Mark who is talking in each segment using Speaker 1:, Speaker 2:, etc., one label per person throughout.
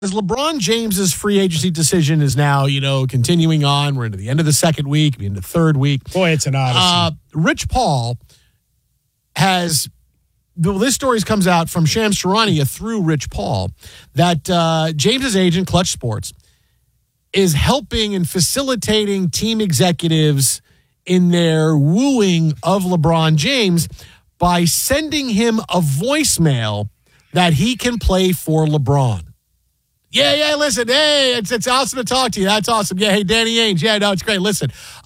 Speaker 1: As LeBron James's free agency decision is now, continuing on. We're into the end of the second week, into the third week.
Speaker 2: Boy, it's an odyssey.
Speaker 1: Rich Paul has, this story comes out from Shams Charania through Rich Paul, that James's agent, Clutch Sports, is helping and facilitating team executives in their wooing of LeBron James by sending him a voicemail that he can play for LeBron. Yeah, listen, hey, it's awesome to talk to you. That's awesome. Yeah, hey, Danny Ainge. Yeah, no, it's great. Listen,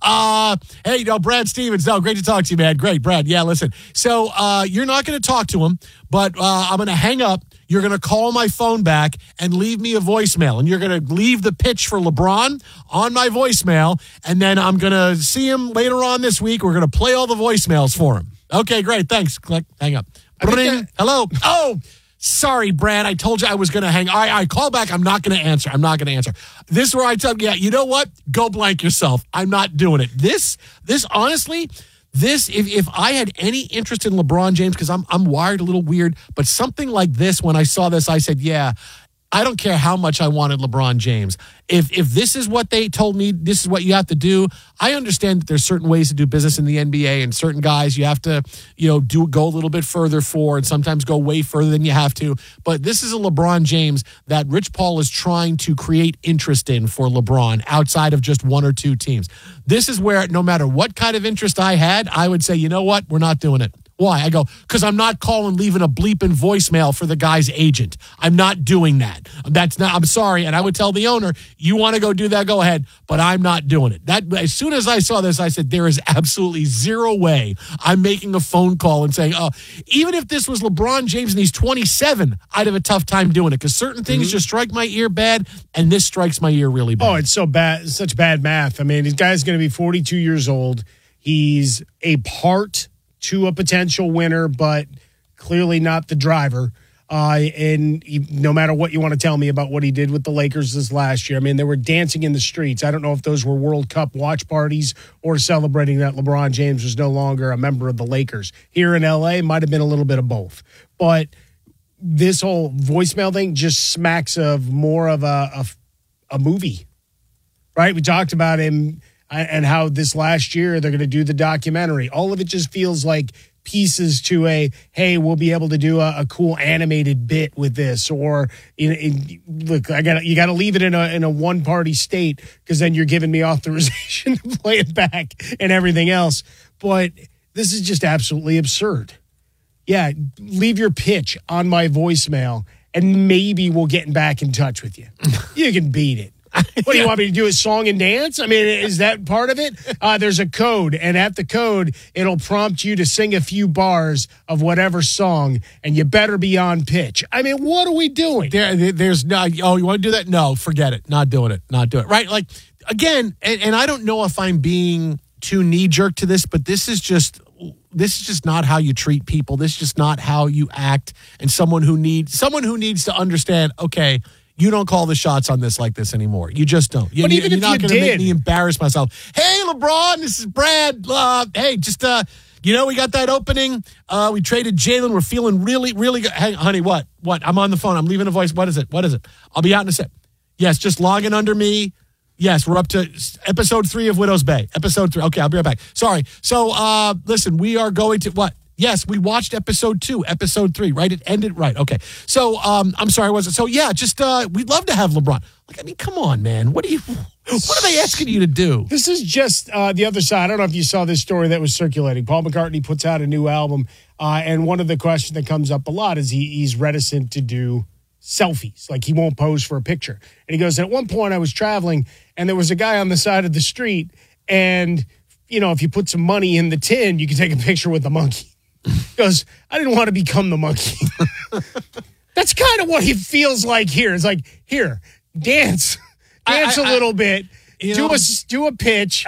Speaker 1: hey, Brad Stevens. No, great to talk to you, man. Great, Brad. Yeah, listen. So you're not going to talk to him, but I'm going to hang up. You're going to call my phone back and leave me a voicemail, and you're going to leave the pitch for LeBron on my voicemail, and then I'm going to see him later on this week. We're going to play all the voicemails for him. Okay, great. Thanks. Click. Hang up. Hello. Oh. Sorry, Brad. I told you I was going to hang. I call back. I'm not going to answer. This is where I tell you, you know what? Go blank yourself. I'm not doing it. This honestly, if I had any interest in LeBron James, because I'm wired a little weird, but something like this, when I saw this, I said, yeah, I don't care how much I wanted LeBron James. If this is what they told me, this is what you have to do. I understand that there's certain ways to do business in the NBA, and certain guys you have to, go a little bit further for, and sometimes go way further than you have to. But this is a LeBron James that Rich Paul is trying to create interest in for LeBron outside of just one or two teams. This is where no matter what kind of interest I had, I would say, you know what, we're not doing it. Why? I go, because I'm not leaving a bleeping voicemail for the guy's agent. I'm not doing that. I'm sorry. And I would tell the owner, you want to go do that, go ahead, but I'm not doing it. As soon as I saw this, I said, there is absolutely zero way I'm making a phone call and saying, even if this was LeBron James and he's 27, I'd have a tough time doing it, because certain things just strike my ear bad, and this strikes my ear really bad.
Speaker 2: Oh, it's so bad. It's such bad math. I mean, this guy's going to be 42 years old. He's a part to a potential winner, but clearly not the driver. And no matter what you want to tell me about what he did with the Lakers this last year, I mean, they were dancing in the streets. I don't know if those were World Cup watch parties or celebrating that LeBron James was no longer a member of the Lakers. Here in LA, might have been a little bit of both. But this whole voicemail thing just smacks of more of a movie, right? We talked about him and how this last year they're going to do the documentary. All of it just feels like pieces to hey, we'll be able to do a cool animated bit with this, or look, you got to leave it in a one-party state, because then you're giving me authorization to play it back and everything else. But this is just absolutely absurd. Yeah, leave your pitch on my voicemail, and maybe we'll get back in touch with you. You can beat it. What do you want me to do, a song and dance? I mean, is that part of it? There's a code, and at the code, it'll prompt you to sing a few bars of whatever song, and you better be on pitch. I mean, what are we doing?
Speaker 1: There's no, you want to do that? No, forget it. Not doing it. Right? Like, again, and I don't know if I'm being too knee-jerk to this, but this is just not how you treat people. This is just not how you act, and someone who needs to understand, okay, you don't call the shots on this like this anymore. You just don't.
Speaker 2: But even
Speaker 1: you're
Speaker 2: if
Speaker 1: not
Speaker 2: you
Speaker 1: going to
Speaker 2: did,
Speaker 1: make me embarrass myself. Hey, LeBron, this is Brad. Hey, just we got that opening. We traded Jalen. We're feeling really, really good. Hey, honey, what? I'm on the phone. I'm leaving a voice. What is it? I'll be out in a sec. Yes, just logging under me. Yes, we're up to episode 3 of Widow's Bay. Episode 3. Okay, I'll be right back. Sorry. So, listen, we are going to what? Yes, we watched episode 2, episode 3, right? It ended right. Okay. So, I'm sorry, was it? So, yeah, just we'd love to have LeBron. Like, I mean, come on, man. What are they asking you to do?
Speaker 2: This is just the other side. I don't know if you saw this story that was circulating. Paul McCartney puts out a new album, and one of the questions that comes up a lot is he's reticent to do selfies. Like, he won't pose for a picture. And he goes, at one point I was traveling, and there was a guy on the side of the street, and, if you put some money in the tin, you can take a picture with the monkey. He goes, I didn't want to become the monkey. That's kind of what he feels like here. It's like, here, dance a little bit, do a pitch,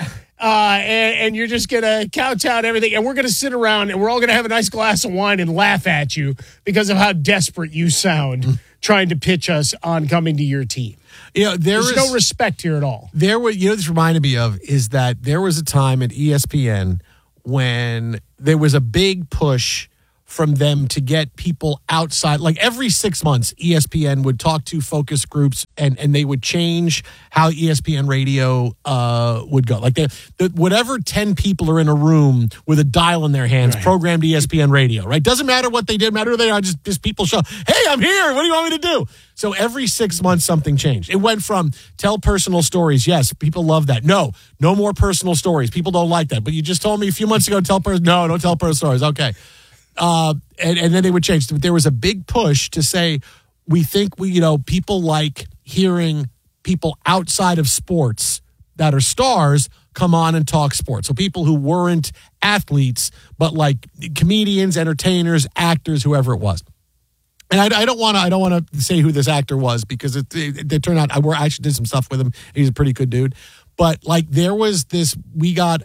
Speaker 2: and you're just going to couch out everything, and we're going to sit around, and we're all going to have a nice glass of wine and laugh at you because of how desperate you sound trying to pitch us on coming to your team. There's no respect here at all.
Speaker 1: This reminded me of is that there was a time at ESPN when there was a big push from them to get people outside. Like every 6 months, ESPN would talk to focus groups and they would change how ESPN radio would go. Like whatever 10 people are in a room with a dial in their hands, programmed ESPN radio, right? Doesn't matter what they did, matter who they are, just people show, hey, I'm here. What do you want me to do? So every 6 months, something changed. It went from tell personal stories. Yes, people love that. No more personal stories. People don't like that. But you just told me a few months ago, no, don't tell personal stories. Okay. And then they would change. There was a big push to say, we think people like hearing people outside of sports that are stars come on and talk sports. So people who weren't athletes, but like comedians, entertainers, actors, whoever it was. And I don't want to say who this actor was because it turned out I actually did some stuff with him. He's a pretty good dude. But like there was this, we got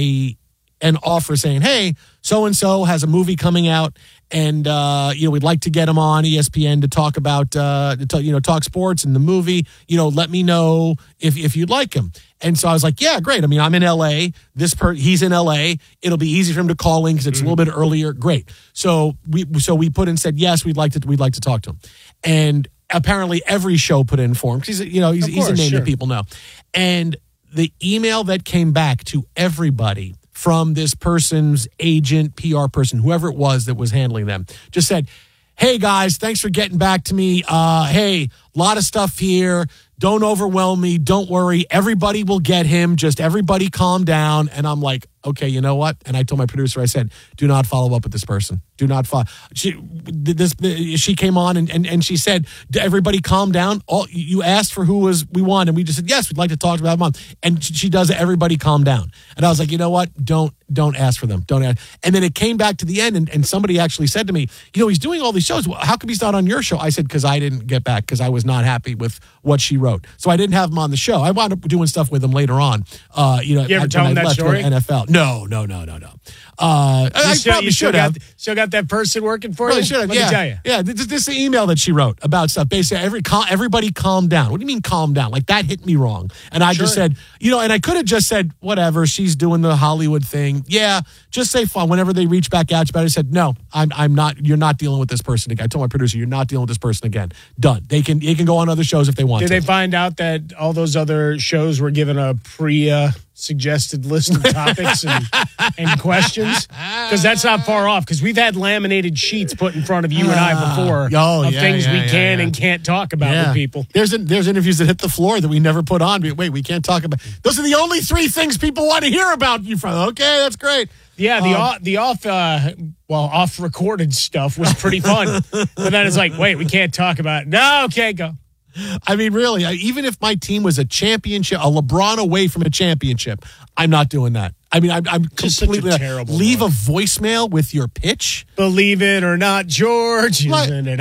Speaker 1: an offer saying, hey, so-and-so has a movie coming out and, we'd like to get him on ESPN to talk about, talk sports and the movie, let me know if you'd like him. And so I was like, yeah, great. I mean, I'm in LA. He's in LA. It'll be easy for him to call in because it's a little bit earlier. Great. So we put in, said, yes, we'd like to talk to him. And apparently every show put in for him because he's a name that people know. And the email that came back to everybody from this person's agent, PR person, whoever it was that was handling them, just said, hey, guys, thanks for getting back to me. Hey, a lot of stuff here. Don't overwhelm me. Don't worry. Everybody will get him. Just everybody calm down. And I'm like, okay, you know what? And I told my producer, I said, do not follow up with this person. Do not follow. She came on and she said, everybody calm down. You asked for who we want. And we just said, yes, we'd like to talk about him. And she does everybody calm down. And I was like, you know what? Don't ask for them. Don't ask. And then it came back to the end and somebody actually said to me, he's doing all these shows. Well, how come he's not on your show? I said, because I didn't get back because I was not happy with what she wrote. So I didn't have him on the show. I wound up doing stuff with him later on.
Speaker 2: You ever tell him that story?
Speaker 1: NFL. No. I probably should have.
Speaker 2: Still got that person working for you?
Speaker 1: Should have.
Speaker 2: Let me tell you.
Speaker 1: Yeah, this is the email that she wrote about stuff. Basically, everybody calm down. What do you mean calm down? Like that hit me wrong. And I just said, and I could have just said, whatever, she's doing the Hollywood thing. Yeah, just say fine. Whenever they reach back out, I said, no, I'm not. You're not dealing with this person again. I told my producer, you're not dealing with this person again. Done. They can go on other shows if they want.
Speaker 2: Did they find out that all those other shows were given a suggested list of topics and questions? Because that's not far off. Because we've had laminated sheets put in front of you and I before of things we can and can't talk about with people.
Speaker 1: There's interviews that hit the floor that we never put on. Wait, we can't talk about. Those are the only 3 things people want to hear about you from. Okay, that's great.
Speaker 2: Yeah, the off recorded stuff was pretty fun. But then it's like, wait, we can't talk about it. No, okay, go.
Speaker 1: I mean, really, even if my team was a championship, a LeBron away from a championship, I'm not doing that. I mean, I'm completely
Speaker 2: terrible.
Speaker 1: Leave a voicemail with your pitch.
Speaker 2: Believe it or not, George.
Speaker 1: What are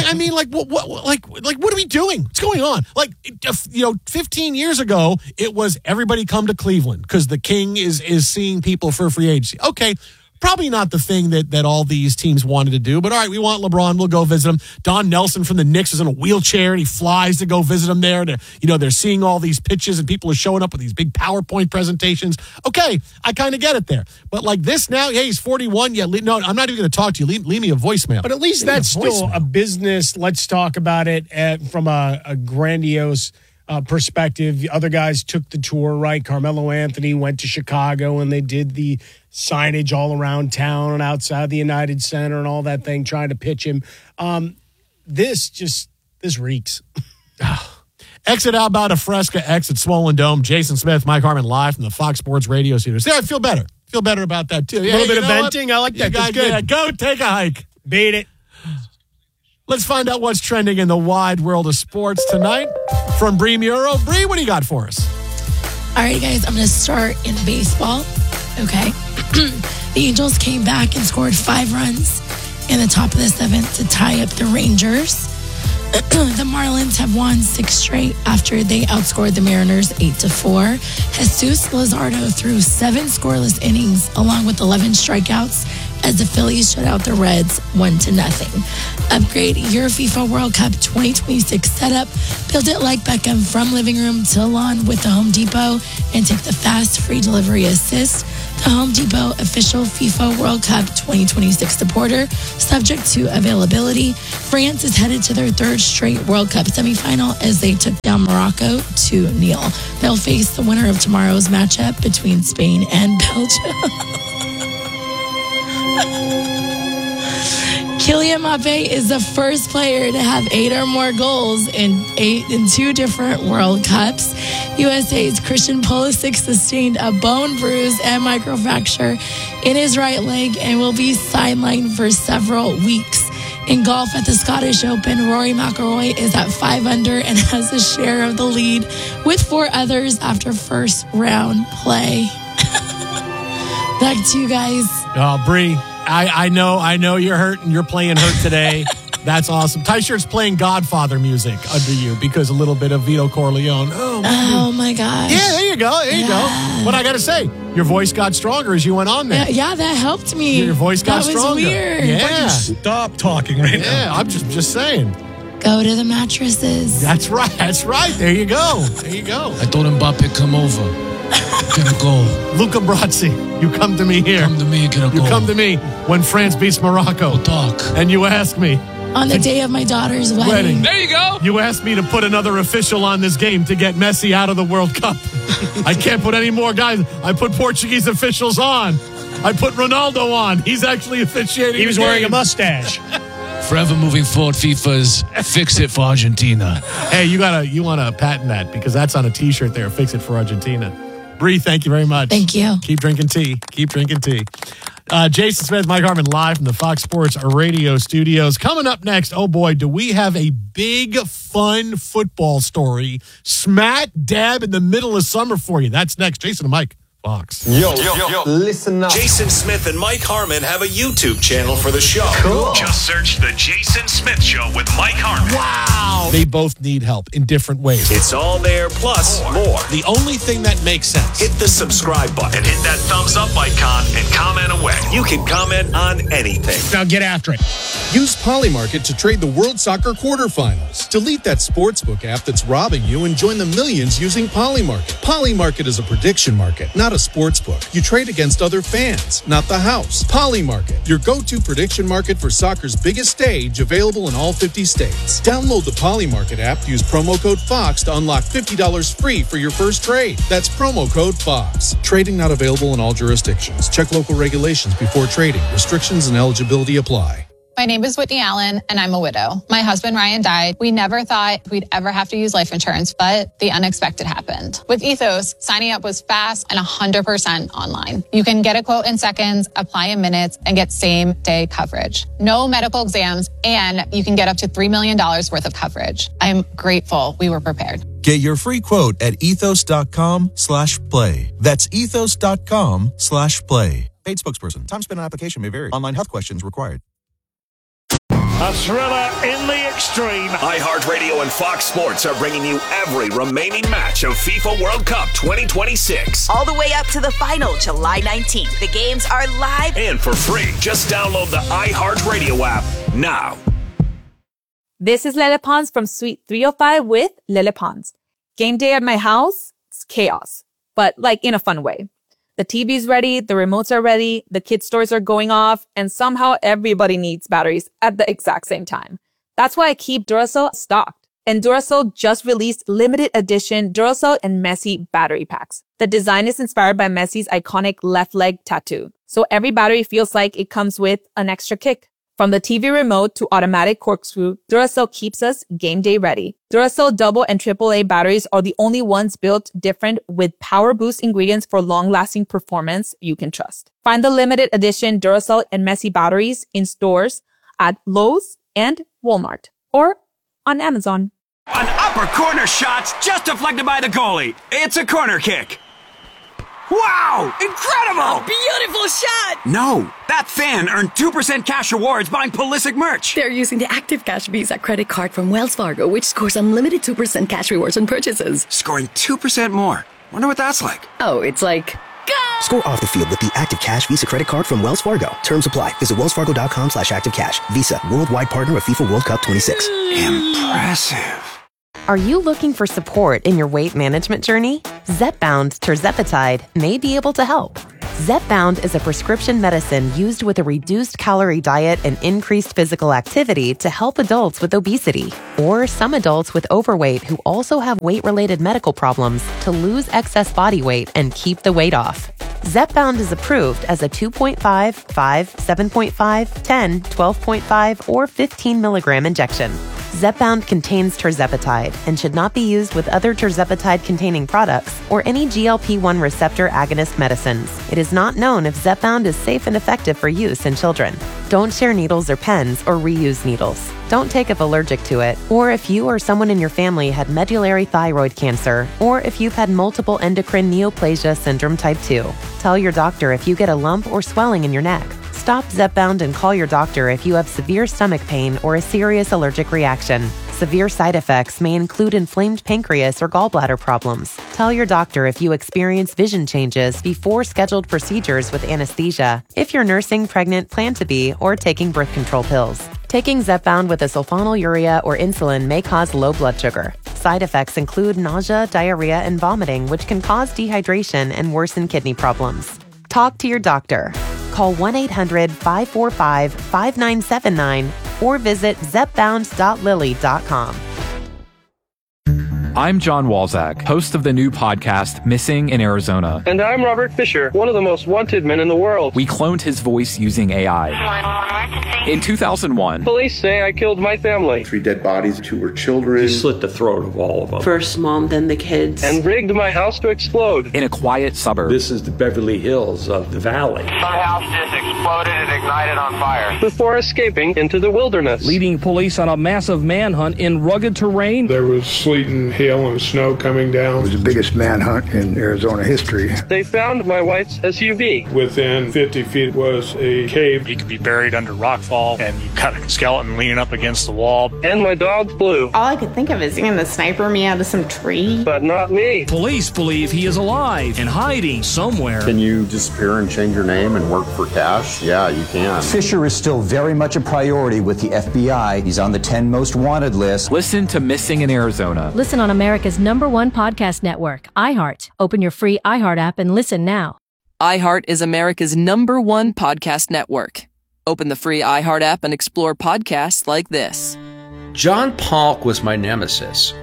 Speaker 1: we doing? What's going on? 15 years ago, it was everybody come to Cleveland because the king is seeing people for free agency. Okay. Probably not the thing that all these teams wanted to do, but all right, we want LeBron. We'll go visit him. Don Nelson from the Knicks is in a wheelchair and he flies to go visit him there. They're seeing all these pitches and people are showing up with these big PowerPoint presentations. Okay, I kind of get it there. But like this now, hey, he's 41. Yeah, no, I'm not even going to talk to you. Leave me a voicemail.
Speaker 2: But at least that's still a business. Let's talk about it from a grandiose perspective. The other guys took the tour, right? Carmelo Anthony went to Chicago and they did the signage all around town and outside the United Center and all that thing, trying to pitch him. This reeks.
Speaker 1: Exit Alberta Fresca, exit Swollen Dome. Jason Smith, Mike Harmon, live from the Fox Sports Radio Studios. Yeah, I feel better. Feel better about that too. Yeah,
Speaker 2: a little bit of venting. I like that. That's good.
Speaker 1: Yeah, go take a hike.
Speaker 2: Beat it.
Speaker 1: Let's find out what's trending in the wide world of sports tonight from Bree Muro. Bree, what do you got for us?
Speaker 3: All right, guys, I'm going to start in baseball. Okay. The Angels came back and scored 5 runs in the top of the 7th to tie up the Rangers. The Marlins have won 6 straight after they outscored the Mariners 8-4. Jesus Luzardo threw 7 scoreless innings along with 11 strikeouts as the Phillies shut out the Reds 1-0. Upgrade your FIFA World Cup 2026 setup. Build it like Beckham from living room to lawn with the Home Depot and take the fast free delivery assist. The Home Depot official FIFA World Cup 2026 supporter, subject to availability. France is headed to their third straight World Cup semifinal as they took down Morocco 2-0. They'll face the winner of tomorrow's matchup between Spain and Belgium. Kylian Mbappe is the first player to have 8 or more goals in 2 different World Cups. USA's Christian Pulisic sustained a bone bruise and microfracture in his right leg and will be sidelined for several weeks. In golf at the Scottish Open, Rory McIlroy is at 5 under and has a share of the lead with 4 others after first round play. Back to you guys.
Speaker 1: Oh, Bree, I know you're hurt and you're playing hurt today. That's awesome. Ty-Shirt's playing Godfather music under you because a little bit of Vito Corleone.
Speaker 3: Oh my gosh.
Speaker 1: Yeah, there you go. What I got to say, your voice got stronger as you went on there.
Speaker 3: Yeah, that helped me.
Speaker 1: Your voice got stronger.
Speaker 3: That was weird.
Speaker 1: Yeah.
Speaker 4: Stop talking right now.
Speaker 1: Yeah, I'm just saying.
Speaker 3: Go to the mattresses.
Speaker 1: That's right. There you go.
Speaker 4: I told Mbappe come over. Get a goal.
Speaker 1: Luca Brazzi, you come to me here.
Speaker 4: Come to me, get a goal.
Speaker 1: You come to me when France beats Morocco.
Speaker 4: We'll talk.
Speaker 1: And you ask me.
Speaker 3: On the day of my daughter's wedding.
Speaker 4: There you go.
Speaker 1: You asked me to put another official on this game to get Messi out of the World Cup. I can't put any more guys. I put Portuguese officials on. I put Ronaldo on. He's actually officiating.
Speaker 2: He was wearing a mustache.
Speaker 4: Forever moving forward, FIFA's Fix It for Argentina.
Speaker 1: Hey, you want to patent that because that's on a T-shirt there. Fix It for Argentina. Bree, thank you very much.
Speaker 3: Thank you.
Speaker 1: Keep drinking tea. Jason Smith, Mike Harmon, live from the Fox Sports Radio studios. Coming up next, oh boy, do we have a big, fun football story smack dab in the middle of summer for you. That's next. Jason and Mike, Fox.
Speaker 5: Yo, listen up.
Speaker 6: Jason Smith and Mike Harmon have a YouTube channel for the show.
Speaker 5: Cool.
Speaker 6: Just search The Jason Smith Show with Mike Harmon.
Speaker 1: Wow. They both need help in different ways.
Speaker 6: It's all there, plus more.
Speaker 1: The only thing that makes sense.
Speaker 6: Hit the subscribe button and hit that thumbs up icon and comment away. You can comment on anything.
Speaker 2: Now get after it.
Speaker 7: Use Polymarket to trade the World Soccer quarterfinals. Delete that sportsbook app that's robbing you and join the millions using Polymarket. Polymarket is a prediction market, not a sportsbook. You trade against other fans, not the house. Polymarket, your go-to prediction market for soccer's biggest stage, available in all 50 states. Download the Polymarket app, use promo code FOX to unlock $50 free for your first trade. That's promo code FOX. Trading not available in all jurisdictions. Check local regulations before trading. Restrictions and eligibility apply.
Speaker 8: My name is Whitney Allen, and I'm a widow. My husband, Ryan, died. We never thought we'd ever have to use life insurance, but the unexpected happened. With Ethos, signing up was fast and 100% online. You can get a quote in seconds, apply in minutes, and get same-day coverage. No medical exams, and you can get up to $3 million worth of coverage. I'm grateful we were prepared.
Speaker 9: Get your free quote at ethos.com/play. That's ethos.com/play. Paid spokesperson. Time spent on application may vary. Online health questions required.
Speaker 10: A thriller in the extreme.
Speaker 6: iHeartRadio and Fox Sports are bringing you every remaining match of FIFA World Cup 2026.
Speaker 11: All the way up to the final, July 19th. The games are live
Speaker 6: and for free. Just download the iHeartRadio app now.
Speaker 12: This is Lele Pons from Suite 305 with Lele Pons. Game day at my house, it's chaos, but like in a fun way. The TV's ready, the remotes are ready, the kids' toys are going off, and somehow everybody needs batteries at the exact same time. That's why I keep Duracell stocked. And Duracell just released limited edition Duracell and Messi battery packs. The design is inspired by Messi's iconic left leg tattoo. So every battery feels like it comes with an extra kick. From the TV remote to automatic corkscrew, Duracell keeps us game day ready. Duracell double and AAA batteries are the only ones built different with power boost ingredients for long-lasting performance you can trust. Find the limited edition Duracell and Messi batteries in stores at Lowe's and Walmart or on Amazon.
Speaker 13: An upper corner shot's just deflected by the goalie. It's a corner kick. Wow! Incredible!
Speaker 14: A beautiful shot!
Speaker 13: No, that fan earned 2% cash rewards buying Pulisic merch.
Speaker 14: They're using the Active Cash Visa credit card from Wells Fargo, which scores unlimited 2% cash rewards on purchases.
Speaker 13: Scoring 2% more. Wonder what that's like.
Speaker 14: Oh, it's like...
Speaker 15: Score off the field with the Active Cash Visa credit card from Wells Fargo. Terms apply. Visit wellsfargo.com/activecash. Visa, worldwide partner of FIFA World Cup 26.
Speaker 13: Impressive.
Speaker 16: Are you looking for support in your weight management journey? Zepbound tirzepatide may be able to help. Zepbound is a prescription medicine used with a reduced calorie diet and increased physical activity to help adults with obesity or some adults with overweight who also have weight-related medical problems to lose excess body weight and keep the weight off. Zepbound is approved as a 2.5, 5, 7.5, 10, 12.5, or 15 milligram injection. Zepbound contains tirzepatide and should not be used with other tirzepatide-containing products or any GLP-1 receptor agonist medicines. It is not known if Zepbound is safe and effective for use in children. Don't share needles or pens or reuse needles. Don't take if allergic to it, or if you or someone in your family had medullary thyroid cancer, or if you've had multiple endocrine neoplasia syndrome type 2. Tell your doctor if you get a lump or swelling in your neck. Stop Zepbound and call your doctor if you have severe stomach pain or a serious allergic reaction. Severe side effects may include inflamed pancreas or gallbladder problems. Tell your doctor if you experience vision changes before scheduled procedures with anesthesia, if you're nursing, pregnant, plan to be, or taking birth control pills. Taking Zepbound with a sulfonylurea or insulin may cause low blood sugar. Side effects include nausea, diarrhea, and vomiting, which can cause dehydration and worsen kidney problems. Talk to your doctor. Call 1-800-545-5979 or visit zepbound.lilly.com.
Speaker 17: I'm John Walzak, host of the new podcast, Missing in Arizona.
Speaker 18: And I'm Robert Fisher, one of the most wanted men in the world.
Speaker 17: We cloned his voice using AI. In 2001,
Speaker 18: police say I killed my family.
Speaker 19: 3 dead bodies, 2 were children.
Speaker 20: He slit the throat of all of them.
Speaker 21: First mom, then the kids.
Speaker 18: And rigged my house to explode.
Speaker 17: In a quiet suburb.
Speaker 20: This is the Beverly Hills of the valley.
Speaker 22: My house just exploded and ignited on fire.
Speaker 18: Before escaping into the wilderness.
Speaker 23: Leading police on a massive manhunt in rugged terrain.
Speaker 24: There was sleet and hail and snow coming down.
Speaker 25: It was the biggest manhunt in Arizona history.
Speaker 18: They found my wife's SUV.
Speaker 24: Within 50 feet was a cave.
Speaker 26: He could be buried under rockfall, and you got a skeleton leaning up against the wall.
Speaker 18: And my dog flew.
Speaker 27: All I could think of is seeing the sniper me out of some tree.
Speaker 18: But not me.
Speaker 23: Police believe he is alive and hiding somewhere.
Speaker 28: Can you disappear and change your name and work for cash? Yeah, you can.
Speaker 29: Fisher is still very much a priority with the FBI. He's on the 10 most wanted list.
Speaker 17: Listen to Missing in Arizona.
Speaker 30: Listen on America's #1 podcast network, iHeart. Open your free iHeart app and listen now.
Speaker 31: iHeart is America's #1 podcast network. Open the free iHeart app and explore podcasts like this.
Speaker 32: John Polk was my nemesis.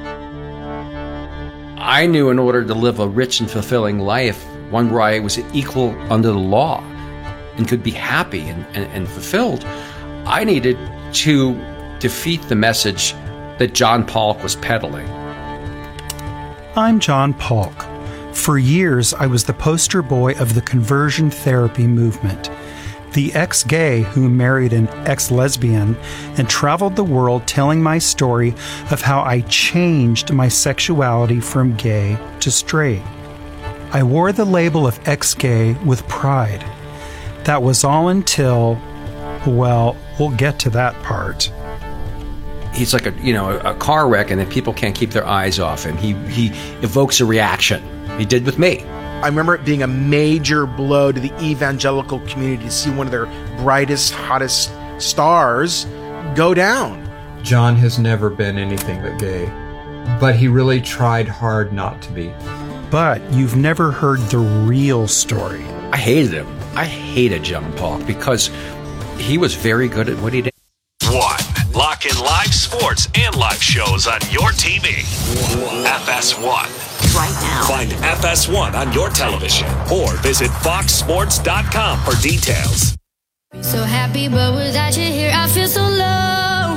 Speaker 32: I knew in order to live a rich and fulfilling life, one where I was equal under the law and could be happy and fulfilled, I needed to defeat the message that John Polk was peddling.
Speaker 33: I'm John Polk. For years, I was the poster boy of the conversion therapy movement. The ex-gay who married an ex-lesbian and traveled the world telling my story of how I changed my sexuality from gay to straight. I wore the label of ex-gay with pride. That was all until, well, we'll get to that part.
Speaker 32: He's like a car wreck, and then people can't keep their eyes off him. He evokes a reaction. He did with me.
Speaker 34: I remember it being a major blow to the evangelical community to see one of their brightest, hottest stars go down.
Speaker 35: John has never been anything but gay, but he really tried hard not to be.
Speaker 33: But you've never heard the real story.
Speaker 32: I hated him. I hated John Polk because he was very good at what he did.
Speaker 6: Lock in live sports and live shows on your TV. FS1.
Speaker 11: Right now.
Speaker 6: Find FS1 on your television or visit foxsports.com for details.
Speaker 36: So happy, but without you here, I feel so low.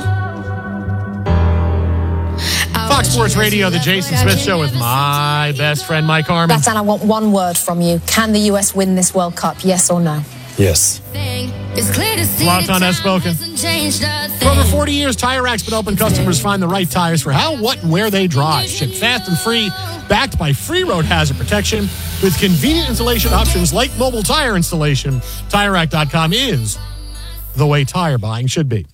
Speaker 1: Fox Sports Radio, the Jason Smith Show with my best friend, Mike Harmon.
Speaker 37: Batan, I want one word from you. Can the U.S. win this World Cup, yes or no?
Speaker 1: Yes. Zlatan has spoken. For over 40 years, Tire Rack's been helping customers find the right tires for how, what, and where they drive. Shipped fast and free, backed by free road hazard protection with convenient installation options like mobile tire installation. TireRack.com is the way tire buying should be.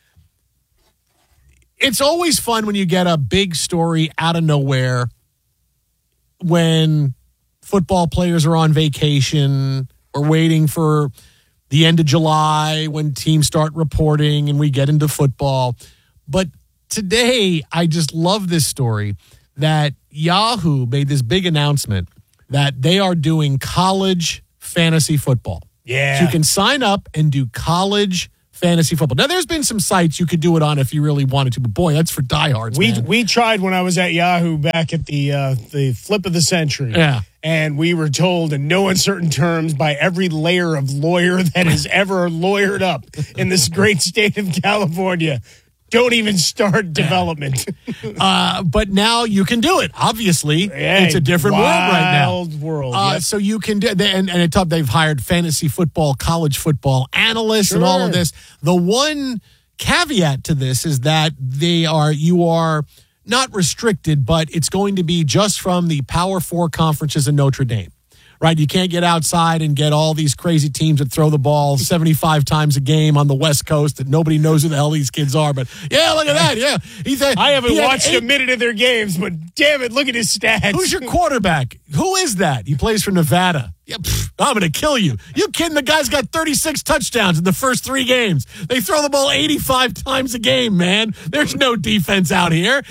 Speaker 1: It's always fun when you get a big story out of nowhere when football players are on vacation. We're waiting for the end of July when teams start reporting and we get into football. But today, I just love this story that Yahoo made this big announcement that they are doing college fantasy football.
Speaker 2: Yeah.
Speaker 1: So you can sign up and do college fantasy football. Now, there's been some sites you could do it on if you really wanted to, but boy, that's for diehards, man.
Speaker 2: We tried when I was at Yahoo back at the flip of the century.
Speaker 1: Yeah.
Speaker 2: And we were told in no uncertain terms by every layer of lawyer that has ever lawyered up in this great state of California, don't even start development.
Speaker 1: But now you can do it. Obviously, it's a different world right now.
Speaker 2: Wild world. Yep.
Speaker 1: So you can do, and at top they've hired fantasy football, college football analysts, and all of this. The one caveat to this is that you are not restricted, but it's going to be just from the Power 4 conferences in Notre Dame. Right, you can't get outside and get all these crazy teams that throw the ball 75 times a game on the West Coast that nobody knows who the hell these kids are. But yeah, look at that. Yeah,
Speaker 2: I haven't watched a minute of their games, but damn it, look at his stats.
Speaker 1: Who's your quarterback? Who is that? He plays for Nevada. Yeah, I'm going to kill you. You kidding? The guy's got 36 touchdowns in the first 3 games. They throw the ball 85 times a game, man. There's no defense out here.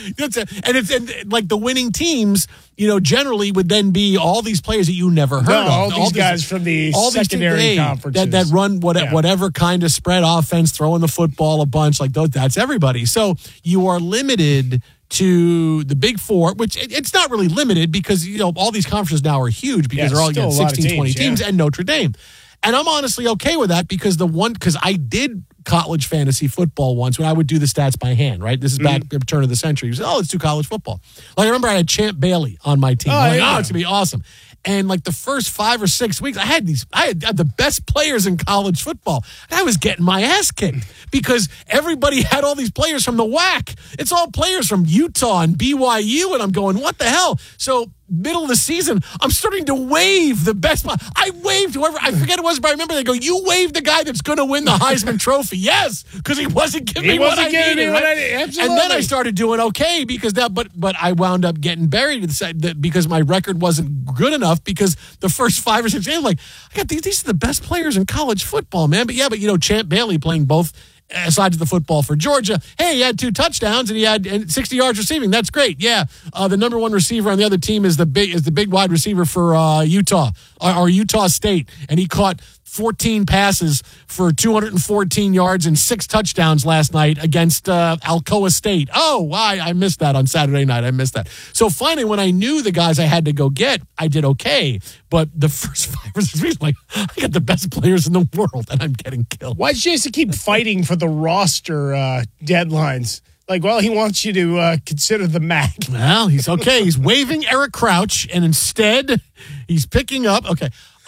Speaker 1: And like the winning teams, generally would then be all these players that you never heard of.
Speaker 2: All these guys from the secondary conferences.
Speaker 1: That run whatever kind of spread offense, throwing the football a bunch, like those. That's everybody. So you are limited to the Big Four, which it's not really limited because, all these conferences now are huge because they're all 16, 20 teams and Notre Dame. And I'm honestly okay with that because I did college fantasy football once when I would do the stats by hand, right? This is back at the turn of the century. You said, let's do college football. Like, I remember I had Champ Bailey on my team. I'm like, it's going to be awesome. And like the first 5 or 6 weeks, I had the best players in college football. And I was getting my ass kicked because everybody had all these players from the WAC. It's all players from Utah and BYU. And I'm going, what the hell? So middle of the season, I'm starting to waive the best. I waived whoever, I forget it was, but I remember they go, you waived the guy that's going to win the Heisman Trophy. Yes, because he wasn't giving me what I needed.
Speaker 2: Absolutely.
Speaker 1: And then I started doing okay because but I wound up getting buried because my record wasn't good enough because the first 5 or 6 games, like, I got these are the best players in college football, man. But Champ Bailey playing both sides of the football for Georgia. Hey, he had 2 touchdowns and he had 60 yards receiving. That's great. Yeah. The number 1 receiver on the other team is the big wide receiver for Utah or Utah State. And he caught 14 passes for 214 yards and 6 touchdowns last night against Alcoa State. Oh, I missed that on Saturday night. I missed that. So finally, when I knew the guys I had to go get, I did okay. But the first 5 or 6 weeks, I got the best players in the world, and I'm getting killed.
Speaker 2: Why does Jason keep fighting for the roster deadlines? Like, well, he wants you to consider the MAC.
Speaker 1: Well, he's okay. He's waiving Eric Crouch, and instead, he's picking up. Okay.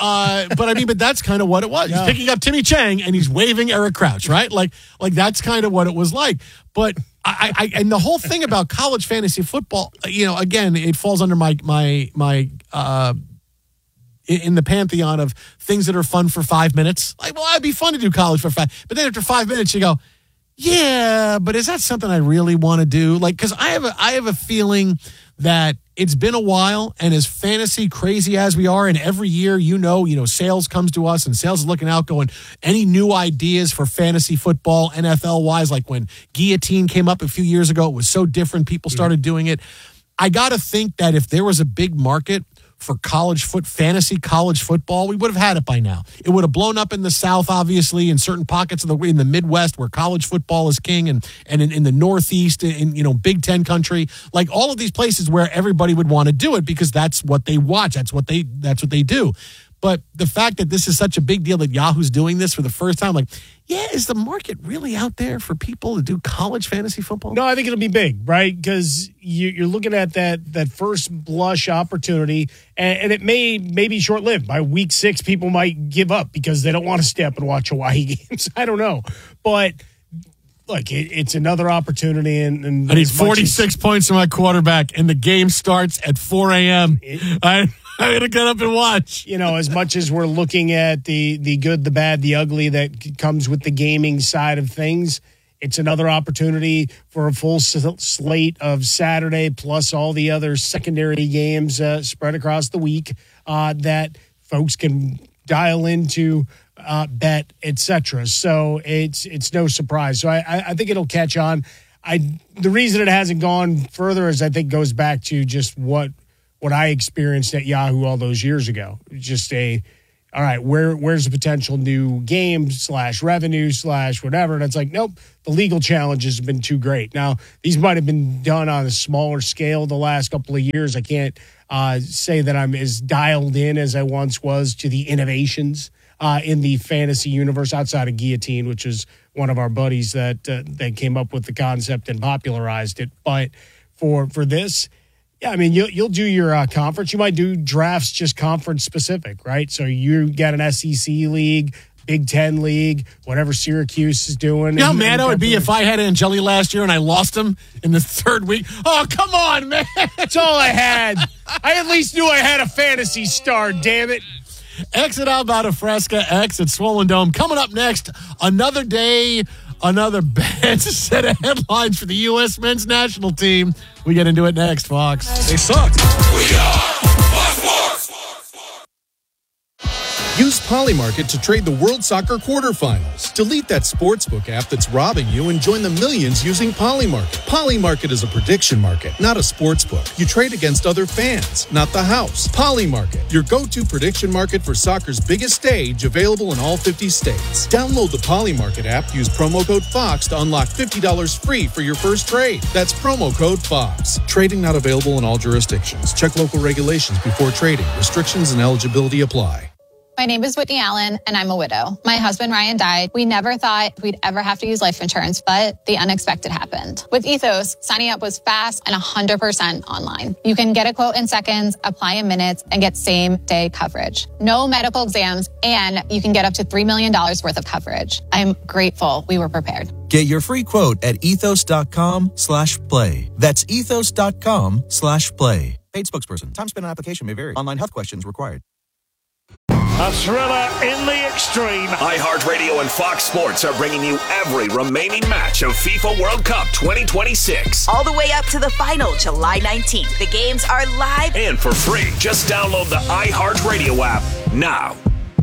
Speaker 1: But that's kind of what it was.
Speaker 2: Yeah.
Speaker 1: He's picking up Timmy Chang and he's waving Eric Crouch, right? Like that's kind of what it was like. But and the whole thing about college fantasy football, again, it falls under my in the pantheon of things that are fun for 5 minutes. Like, well, it'd be fun to do college for 5, but then after 5 minutes, you go, yeah, but is that something I really want to do? Like, because I have a feeling that it's been a while, and as fantasy crazy as we are, and every year, sales comes to us, and sales is looking out going, any new ideas for fantasy football, NFL-wise, like when Guillotine came up a few years ago, it was so different, people started doing it. I got to think that if there was a big market for fantasy college football, we would have had it by now. It would have blown up in the South, obviously, in certain pockets in the Midwest where college football is king, and in the Northeast, in Big Ten country, like all of these places where everybody would want to do it because that's what they watch, that's what they do. But the fact that this is such a big deal that Yahoo's doing this for the first time, like, yeah, is the market really out there for people to do college fantasy football?
Speaker 2: No, I think it'll be big, right? Because you're looking at that first blush opportunity, and it may be short-lived. By week 6, people might give up because they don't want to stay up and watch Hawaii games. I don't know. But look, it's another opportunity. And
Speaker 1: I need 46 points from my quarterback, and the game starts at 4 a.m. I'm going to get up and watch.
Speaker 2: As much as we're looking at the good, the bad, the ugly that comes with the gaming side of things, It's another opportunity for a full slate of Saturday plus all the other secondary games spread across the week that folks can dial into, bet, etc. So it's no surprise. So I think it'll catch on. The reason it hasn't gone further is I think goes back to just what I experienced at Yahoo all those years ago. Just all right, where's the potential new game / revenue / whatever? And it's like, nope, the legal challenges have been too great. Now, these might have been done on a smaller scale the last couple of years. I can't say that I'm as dialed in as I once was to the innovations in the fantasy universe outside of Guillotine, which is one of our buddies that came up with the concept and popularized it. But for this, yeah, I mean, you'll do your conference. You might do drafts just conference specific, right? So you get an SEC league, Big Ten league, whatever Syracuse is doing.
Speaker 1: You know how mad I would be if I had Angeli last year and I lost him in the third week? Oh, come on, man.
Speaker 2: That's all I had. I at least knew I had a fantasy star, damn it.
Speaker 1: X at Alvada Fresca, X at Swollen Dome. Coming up next, another day, another bad set of headlines for the U.S. men's national team. We get into it next, Fox.
Speaker 3: They sucked. We are Fox Sports. Use Polymarket to trade the World Soccer quarterfinals. Delete that sportsbook app that's robbing you and join the millions using Polymarket. Polymarket is a prediction market, not a sportsbook. You trade against other fans, not the house. Polymarket, your go-to prediction market for soccer's biggest stage, available in all 50 states. Download the Polymarket app, use promo code FOX to unlock $50 free for your first trade. That's promo code FOX. Trading not available in all jurisdictions. Check local regulations before trading. Restrictions and eligibility apply.
Speaker 27: My name is Whitney Allen, and I'm a widow. My husband, Ryan, died. We never thought we'd ever have to use life insurance, but the unexpected happened. With Ethos, signing up was fast and 100% online. You can get a quote in seconds, apply in minutes, and get same-day coverage. No medical exams, and you can get up to $3 million worth of coverage. I'm grateful we were prepared.
Speaker 4: Get your free quote at ethos.com/play. That's ethos.com/play. Paid spokesperson. Time spent on application may vary. Online health questions required.
Speaker 6: A thriller in the extreme. iHeartRadio and Fox Sports are bringing you every remaining match of FIFA World Cup 2026.
Speaker 11: All the way up to the final, July 19th. The games are live
Speaker 6: and for free. Just download the iHeartRadio app now.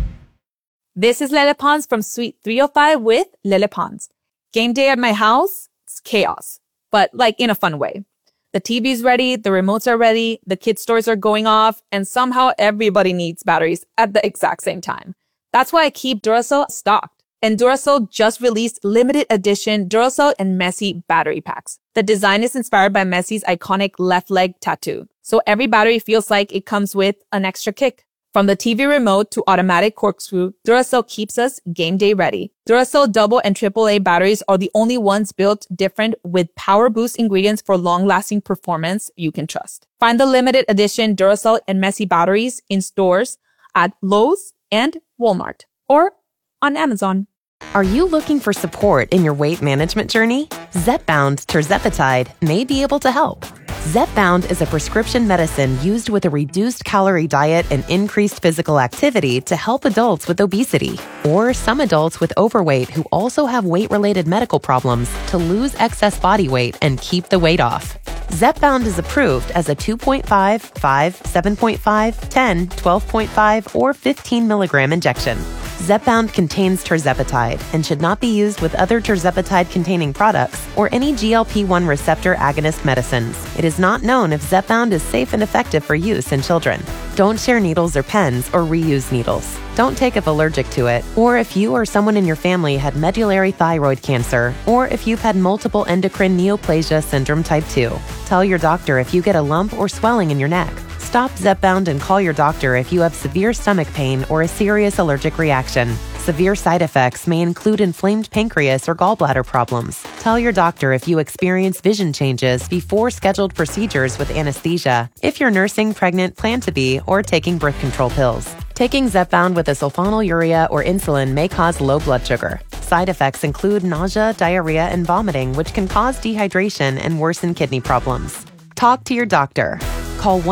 Speaker 5: This is Lele Pons from Suite 305 with Lele Pons. Game day at my house, it's chaos, but like in a fun way. The TV's ready, the remotes are ready, the kids' toys are going off, and somehow everybody needs batteries at the exact same time. That's why I keep Duracell stocked. And Duracell just released limited edition Duracell and Messi battery packs. The design is inspired by Messi's iconic left leg tattoo. So every battery feels like it comes with an extra kick. From the TV remote to automatic corkscrew, Duracell keeps us game day ready. Duracell double and AAA batteries are the only ones built different with power boost ingredients for long-lasting performance you can trust. Find the limited edition Duracell and Messi batteries in stores at Lowe's and Walmart or on Amazon.
Speaker 7: Are you looking for support in your weight management journey? Zepbound Tirzepatide may be able to help. Zepbound is a prescription medicine used with a reduced calorie diet and increased physical activity to help adults with obesity or some adults with overweight who also have weight-related medical problems to lose excess body weight and keep the weight off. Zepbound is approved as a 2.5, 5, 7.5, 10, 12.5, or 15 milligram injection. Zepbound contains tirzepatide and should not be used with other tirzepatide-containing products or any GLP-1 receptor agonist medicines. It is not known if Zepbound is safe and effective for use in children. Don't share needles or pens or reuse needles. Don't take if allergic to it, or if you or someone in your family had medullary thyroid cancer, or if you've had multiple endocrine neoplasia syndrome type 2. Tell your doctor if you get a lump or swelling in your neck. Stop Zepbound and call your doctor if you have severe stomach pain or a serious allergic reaction. Severe side effects may include inflamed pancreas or gallbladder problems. Tell your doctor if you experience vision changes before scheduled procedures with anesthesia, if you're nursing, pregnant, plan to be, or taking birth control pills. Taking Zepbound with a sulfonylurea or insulin may cause low blood sugar. Side effects include nausea, diarrhea, and vomiting, which can cause dehydration and worsen kidney problems. Talk to your doctor. Call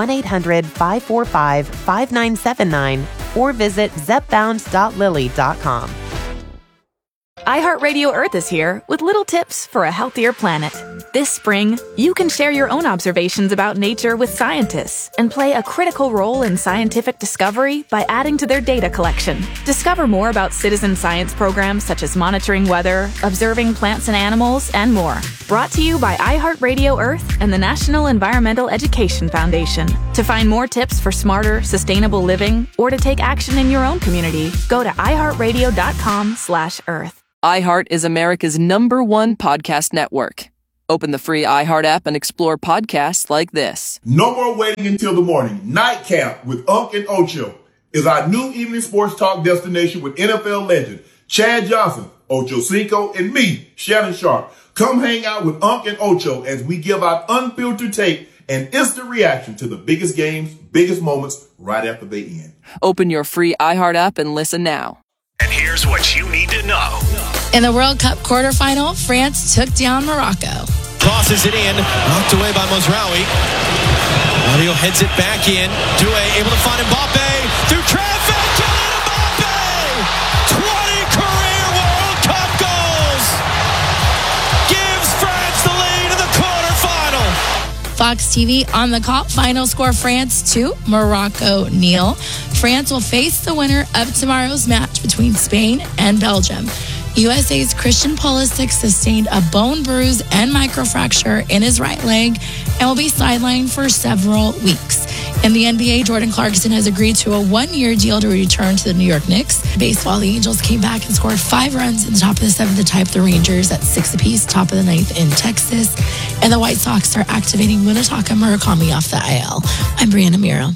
Speaker 7: 1-800-545-5979 or visit zepbound.lilly.com.
Speaker 5: iHeartRadio Earth is here with little tips for a healthier planet. This spring, you can share your own observations about nature with scientists and play a critical role in scientific discovery by adding to their data collection. Discover more about citizen science programs such as monitoring weather, observing plants and animals, and more. Brought to you by iHeartRadio Earth and the National Environmental Education Foundation. To find more tips for smarter, sustainable living or to take action in your own community, go to iHeartRadio.com/Earth.
Speaker 31: iHeart is America's #1 podcast network. Open the free iHeart app and explore podcasts like this.
Speaker 8: No more waiting until the morning. Nightcap with Unc and Ocho is our new evening sports talk destination with NFL legend Chad Johnson, Ocho Cinco, and me, Shannon Sharp. Come hang out with Unc and Ocho as we give out unfiltered take and instant reaction to the biggest games, biggest moments right after they end.
Speaker 31: Open your free iHeart app and listen now.
Speaker 6: And here's what you need to know.
Speaker 37: In the World Cup quarterfinal, France took down Morocco.
Speaker 9: Crosses it in, knocked away by Mazraoui. Mario heads it back in. Doué able to find Mbappe through traffic. Kylian Mbappe! 20 career World Cup goals! Gives France the lead in the quarterfinal.
Speaker 37: Fox TV on the call. Final score, France 2, Morocco 0. France will face the winner of tomorrow's match between Spain and Belgium. USA's Christian Pulisic sustained a bone bruise and microfracture in his right leg and will be sidelined for several weeks. In the NBA, Jordan Clarkson has agreed to a 1-year deal to return to the New York Knicks. Baseball, the Angels came back and scored 5 runs in the top of the 7th to tie up the Rangers at 6 apiece, top of the 9th in Texas. And the White Sox are activating Munetaka Murakami off the IL. I'm Brianna Miro.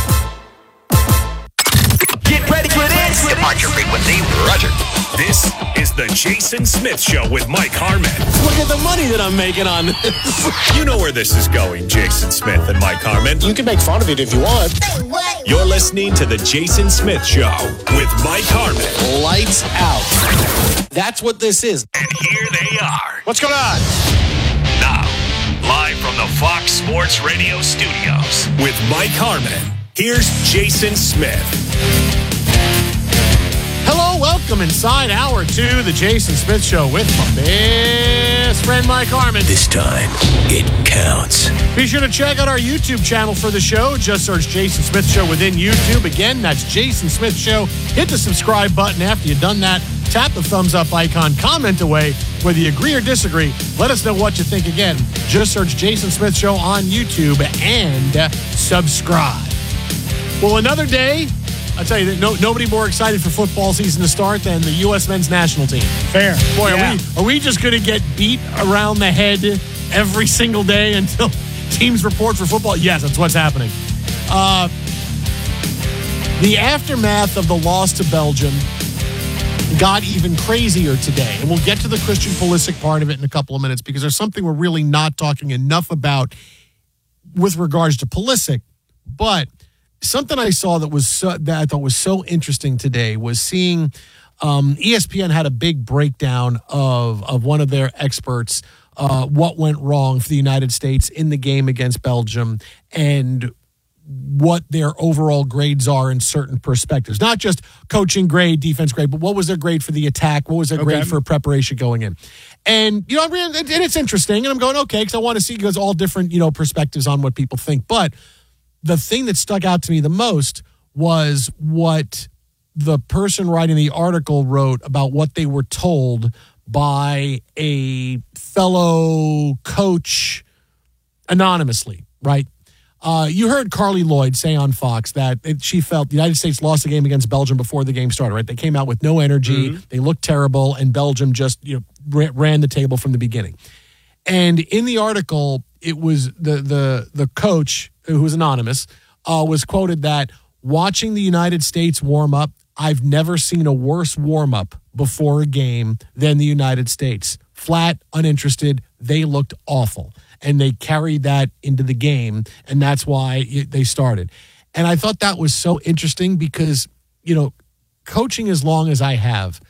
Speaker 6: Get ready for this. Departure frequency, Roger. This is the Jason Smith Show with Mike Harmon.
Speaker 1: Look at the money that I'm making on this.
Speaker 6: You know where this is going, Jason Smith and Mike Harmon.
Speaker 1: You can make fun of it if you want.
Speaker 6: You're listening to the Jason Smith Show with Mike Harmon.
Speaker 1: Lights out. That's what this is.
Speaker 6: And here they are.
Speaker 1: What's going on?
Speaker 6: Now, live from the Fox Sports Radio studios with Mike Harmon. Here's Jason Smith.
Speaker 1: Hello, welcome inside hour 2, the Jason Smith Show with my best friend Mike Harmon.
Speaker 6: This time, it counts.
Speaker 1: Be sure to check out our YouTube channel for the show. Just search Jason Smith Show within YouTube. Again, that's Jason Smith Show. Hit the subscribe button after you've done that. Tap the thumbs up icon. Comment away. Whether you agree or disagree, let us know what you think. Again, just search Jason Smith Show on YouTube and subscribe. Well, another day. I'll tell you, nobody more excited for football season to start than the U.S. men's national team.
Speaker 2: Fair.
Speaker 1: Boy,
Speaker 2: yeah.
Speaker 1: are we just going to get beat around the head every single day until teams report for football? Yes, that's what's happening. The aftermath of the loss to Belgium got even crazier today. And we'll get to the Christian Pulisic part of it in a couple of minutes because there's something we're really not talking enough about with regards to Pulisic. But something I saw that I thought was so interesting today was seeing ESPN had a big breakdown of one of their experts, what went wrong for the United States in the game against Belgium and what their overall grades are in certain perspectives. Not just coaching grade, defense grade, but what was their grade for the attack? What was their grade for preparation going in? And, you know, and it's interesting. And I'm going, okay, because I want to see because all different, perspectives on what people think. But the thing that stuck out to me the most was what the person writing the article wrote about what they were told by a fellow coach anonymously, right? You heard Carly Lloyd say on Fox that she felt the United States lost the game against Belgium before the game started, right? They came out with no energy. Mm-hmm. They looked terrible, and Belgium just ran the table from the beginning. And in the article, it was the coach, who was anonymous, was quoted that watching the United States warm up, I've never seen a worse warm up before a game than the United States. Flat, uninterested. They looked awful. And they carried that into the game, and that's why they started. And I thought that was so interesting because, coaching as long as I have,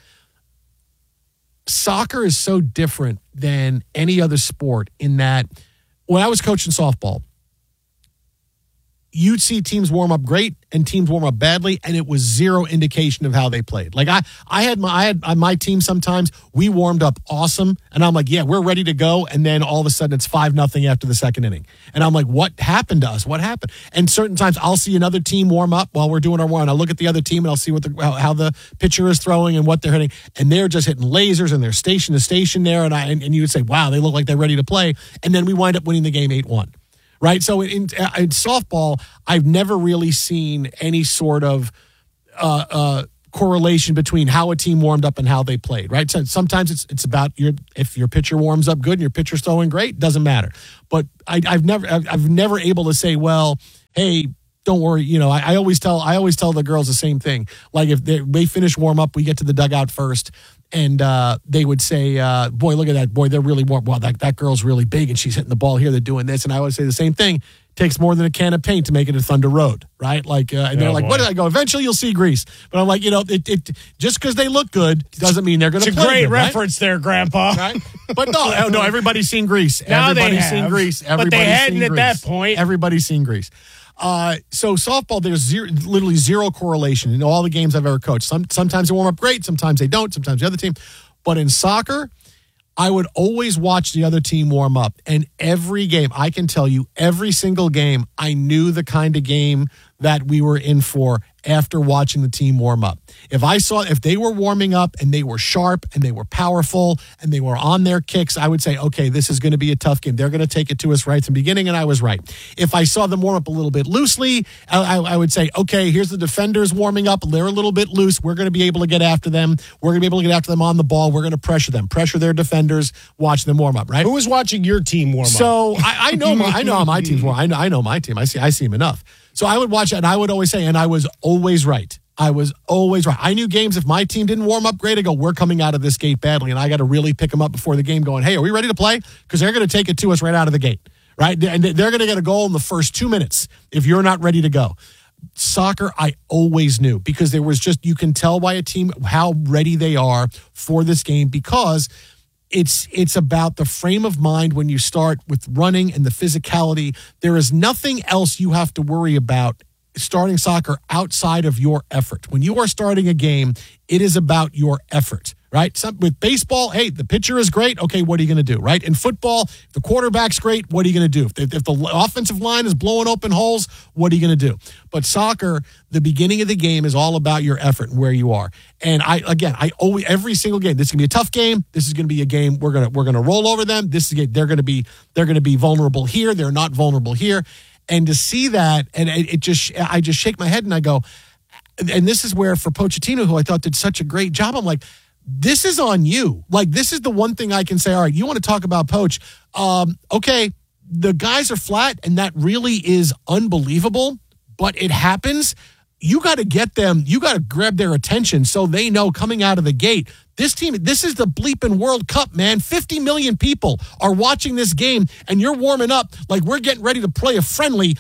Speaker 1: soccer is so different than any other sport in that when I was coaching softball, you'd see teams warm up great and teams warm up badly, and it was zero indication of how they played. Like I had my team sometimes, we warmed up awesome, and I'm like, yeah, we're ready to go, and then all of a sudden it's 5-0 after the second inning. And I'm like, what happened to us? What happened? And certain times I'll see another team warm up while we're doing our warm, and I'll look at the other team and I'll see how the pitcher is throwing and what they're hitting, and they're just hitting lasers and they're station to station there, and you would say, wow, they look like they're ready to play, and then we wind up winning the game 8-1. Right, so in softball, I've never really seen any sort of correlation between how a team warmed up and how they played. Right, so sometimes it's about if your pitcher warms up good and your pitcher's throwing great, doesn't matter. But I've never able to say, well, hey, don't worry. You know, I always tell the girls the same thing. Like if they finish warm up, we get to the dugout first. And they would say, boy, look at that. Boy, they're really warm. Wow, that girl's really big, and she's hitting the ball here. They're doing this. And I always say the same thing. Takes more than a can of paint to make it a Thunder Road, right? Like, and they're like, boy. What did I go? Eventually you'll see grease. But I'm like, it just because they look good doesn't mean they're going to play.
Speaker 2: It's a great
Speaker 1: good,
Speaker 2: reference there, Grandpa.
Speaker 1: Right? But no, everybody's seen grease.
Speaker 2: Now
Speaker 1: Everybody's seen grease.
Speaker 2: But they hadn't at that point.
Speaker 1: Everybody's seen grease. So softball, there's literally zero correlation in all the games I've ever coached. Sometimes they warm up great, sometimes they don't, sometimes the other team. But in soccer, I would always watch the other team warm up. And every game, I can tell you, every single game, I knew the kind of game that we were in for after watching the team warm up. If they were warming up and they were sharp and they were powerful and they were on their kicks, I would say, okay, this is going to be a tough game. They're going to take it to us right from the beginning, and I was right. If I saw them warm up a little bit loosely, I would say, okay, here's the defenders warming up. They're a little bit loose. We're going to be able to get after them. We're going to be able to get after them on the ball. We're going to pressure them, pressure their defenders, watch them warm up, right?
Speaker 2: Who was watching your team warm up?
Speaker 1: So I know how my team's warm. I know my team. I see them enough. So I would watch it, and I would always say, and I was always right. I knew games, if my team didn't warm up great, I go, we're coming out of this gate badly, and I got to really pick them up before the game going, hey, are we ready to play? Because they're going to take it to us right out of the gate, right? And they're going to get a goal in the first 2 minutes if you're not ready to go. Soccer, I always knew, because there was just, you can tell by a team how ready they are for this game, because it's about the frame of mind when you start with running and the physicality. There is nothing else you have to worry about starting soccer outside of your effort. When you are starting a game, it is about your effort, right? With baseball, hey, the pitcher is great. Okay, what are you going to do, right? In football, if the quarterback's great, what are you going to do? If the offensive line is blowing open holes, what are you going to do? But soccer, the beginning of the game is all about your effort and where you are. And I always, every single game, this is going to be a tough game. This is going to be a game we're going to roll over them. They're going to be vulnerable here. They're not vulnerable here. And to see that, and I just shake my head and I go, and this is where for Pochettino, who I thought did such a great job, I'm like, this is on you. Like, this is the one thing I can say, all right, you want to talk about Poach. Okay, the guys are flat, and that really is unbelievable, but it happens. You got to get them, you got to grab their attention so they know coming out of the gate, this team, this is the bleeping World Cup, man. 50 million people are watching this game, and you're warming up like we're getting ready to play a friendly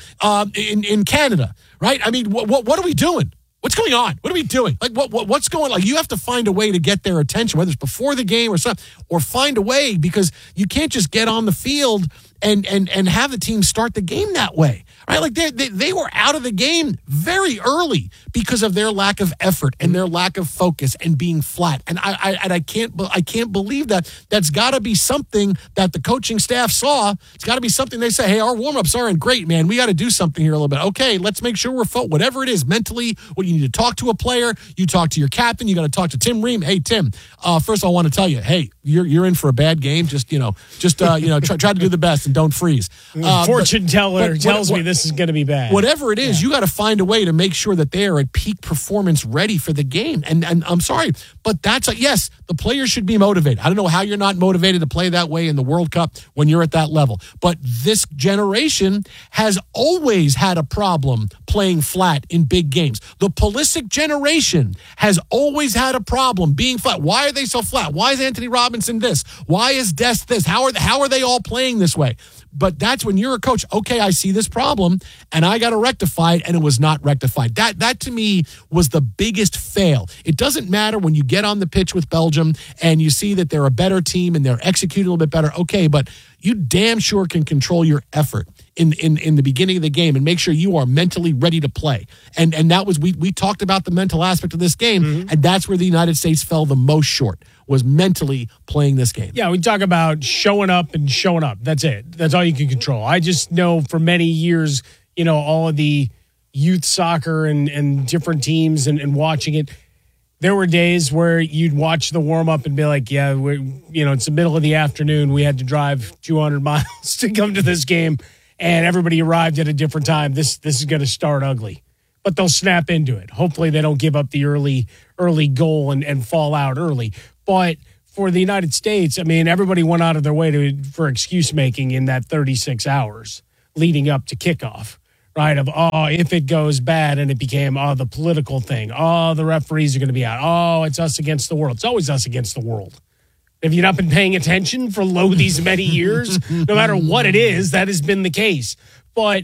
Speaker 1: in Canada, right? I mean, what are we doing? What's going on? What are we doing? Like, what's going on? Like, you have to find a way to get their attention, whether it's before the game or something, or find a way, because you can't just get on the field and have the team start the game that way, right? Like, they were out of the game very early because of their lack of effort and their lack of focus and being flat. And I can't believe that. That's got to be something that the coaching staff saw. It's got to be something they say, hey, our warm-ups aren't great, man. We got to do something here a little bit. Okay, let's make sure we're whatever it is mentally. What you need to talk to a player, you talk to your captain. You got to talk to Tim Ream. Hey, Tim. First, I want to tell you, hey, you're in for a bad game. Just try to do the best and don't freeze.
Speaker 2: Fortune teller tells me this is going to be bad.
Speaker 1: Whatever it is, you got to find a way to make sure that they are at peak performance ready for the game. And I'm sorry, but yes, the players should be motivated. I don't know how you're not motivated to play that way in the World Cup when you're at that level. But this generation has always had a problem playing flat in big games. The Pulisic generation has always had a problem being flat. Why are they so flat? Why is Anthony Robinson this? Why is Dest this? How are they all playing this way? But that's when you're a coach. Okay, I see this problem, and I got to rectify it, and it was not rectified. That to me was the biggest fail. It doesn't matter when you get on the pitch with Belgium and you see that they're a better team and they're executing a little bit better. Okay, but you damn sure can control your effort. in the beginning of the game and make sure you are mentally ready to play. And that was, we talked about the mental aspect of this game, and that's where the United States fell the most short, was mentally playing this game.
Speaker 2: Yeah, we talk about showing up and showing up. That's it. That's all you can control. I just know for many years, all of the youth soccer and different teams and watching it, there were days where you'd watch the warm-up and be like, yeah, it's the middle of the afternoon. We had to drive 200 miles to come to this game, and everybody arrived at a different time. This is going to start ugly. But they'll snap into it. Hopefully they don't give up the early goal and fall out early. But for the United States, I mean, everybody went out of their way for excuse-making in that 36 hours leading up to kickoff. Right, if it goes bad, and it became, the political thing. The referees are going to be out. It's us against the world. It's always us against the world. Have you not been paying attention for these many years? No matter what it is, that has been the case. But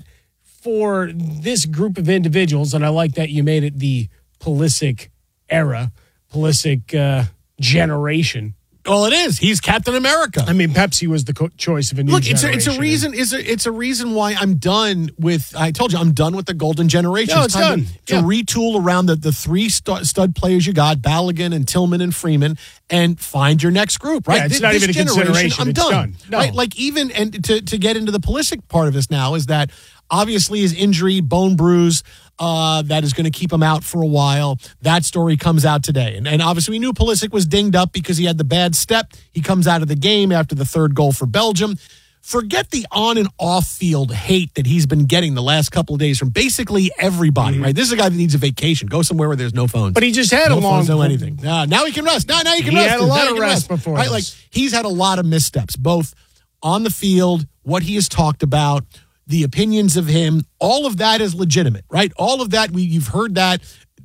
Speaker 2: for this group of individuals, and I like that you made it the Pulisic era, Pulisic generation.
Speaker 1: Well, it is. He's Captain America.
Speaker 2: I mean, Pepsi was the choice of a new generation.
Speaker 1: It's a reason why I'm done with. I told you I'm done with the golden generation.
Speaker 2: No, it's done.
Speaker 1: To retool around the three stud players you got, Balogun and Tillman and Freeman, and find your next group. Right?
Speaker 2: Yeah, it's not even a consideration.
Speaker 1: I'm done.
Speaker 2: No.
Speaker 1: Right? Like even and to get into the Pulisic part of this now is that obviously his injury, bone bruise. That is going to keep him out for a while. That story comes out today. And obviously we knew Pulisic was dinged up because he had the bad step. He comes out of the game after the third goal for Belgium. Forget the on and off field hate that he's been getting the last couple of days from basically everybody, right? This is a guy that needs a vacation. Go somewhere where there's no phones.
Speaker 2: But he just had a long...
Speaker 1: No anything. Now he can rest. Now he can rest.
Speaker 2: He had a lot of rest before.
Speaker 1: Right? Like he's had a lot of missteps, both on the field, what he has talked about, the opinions of him, all of that is legitimate, right? All of that, you've heard that,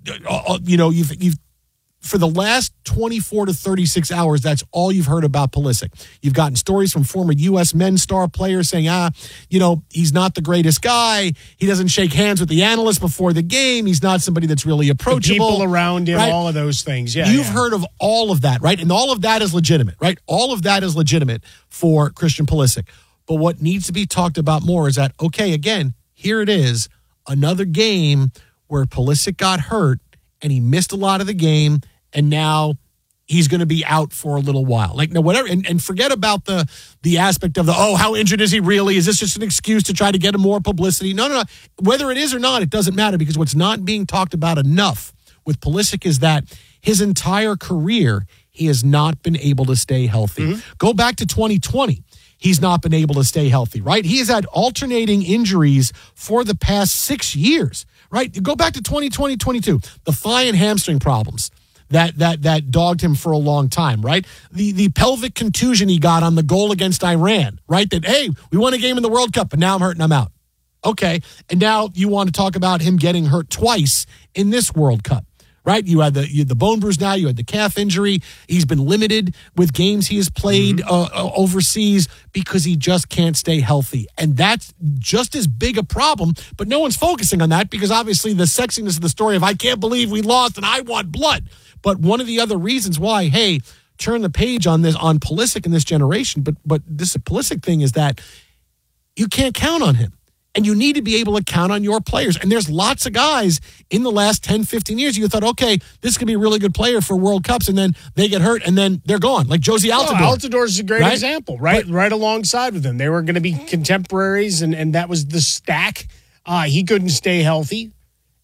Speaker 1: you've for the last 24 to 36 hours, that's all you've heard about Pulisic. You've gotten stories from former U.S. men's star players saying, he's not the greatest guy. He doesn't shake hands with the analysts before the game. He's not somebody that's really approachable.
Speaker 2: The people around him,
Speaker 1: right?
Speaker 2: All of those things. Yeah,
Speaker 1: You've heard of all of that, right? And all of that is legitimate, right? All of that is legitimate for Christian Pulisic. But what needs to be talked about more is that, okay, again, here it is, another game where Pulisic got hurt and he missed a lot of the game, and now he's going to be out for a little while. Like, no, whatever, and forget about the aspect of how injured is he really? Is this just an excuse to try to get him more publicity? No. Whether it is or not, it doesn't matter, because what's not being talked about enough with Pulisic is that his entire career, he has not been able to stay healthy. Go back to 2020. He's not been able to stay healthy, right? He has had alternating injuries for the past 6 years, right? Go back to 2020, 22, the thigh and hamstring problems that dogged him for a long time, right? The pelvic contusion he got on the goal against Iran, right? That, hey, we won a game in the World Cup, but now I'm hurt and I'm out. Okay, and now you want to talk about him getting hurt twice in this World Cup. Right, you had the bone bruise. Now you had the calf injury. He's been limited with games he has played overseas because he just can't stay healthy, and that's just as big a problem. But no one's focusing on that because obviously the sexiness of the story of I can't believe we lost and I want blood. But one of the other reasons why, hey, turn the page on this on Pulisic in this generation. But this Pulisic thing is that you can't count on him. And you need to be able to count on your players. And there's lots of guys in the last 10, 15 years you thought, okay, this could be a really good player for World Cups, and then they get hurt, and then they're gone. Like Josie Altidore.
Speaker 2: Altidore is a great example, right? Right alongside with him. They were going to be contemporaries, and that was the stack. He couldn't stay healthy.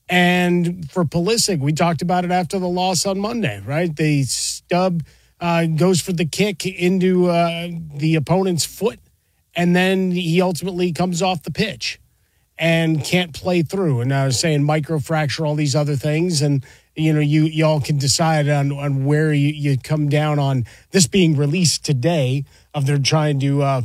Speaker 2: And for Pulisic, we talked about it after the loss on Monday, right? The stub goes for the kick into the opponent's foot. And then he ultimately comes off the pitch and can't play through. And I was saying microfracture, all these other things. And, you all can decide on where you come down on this being released today of they're trying to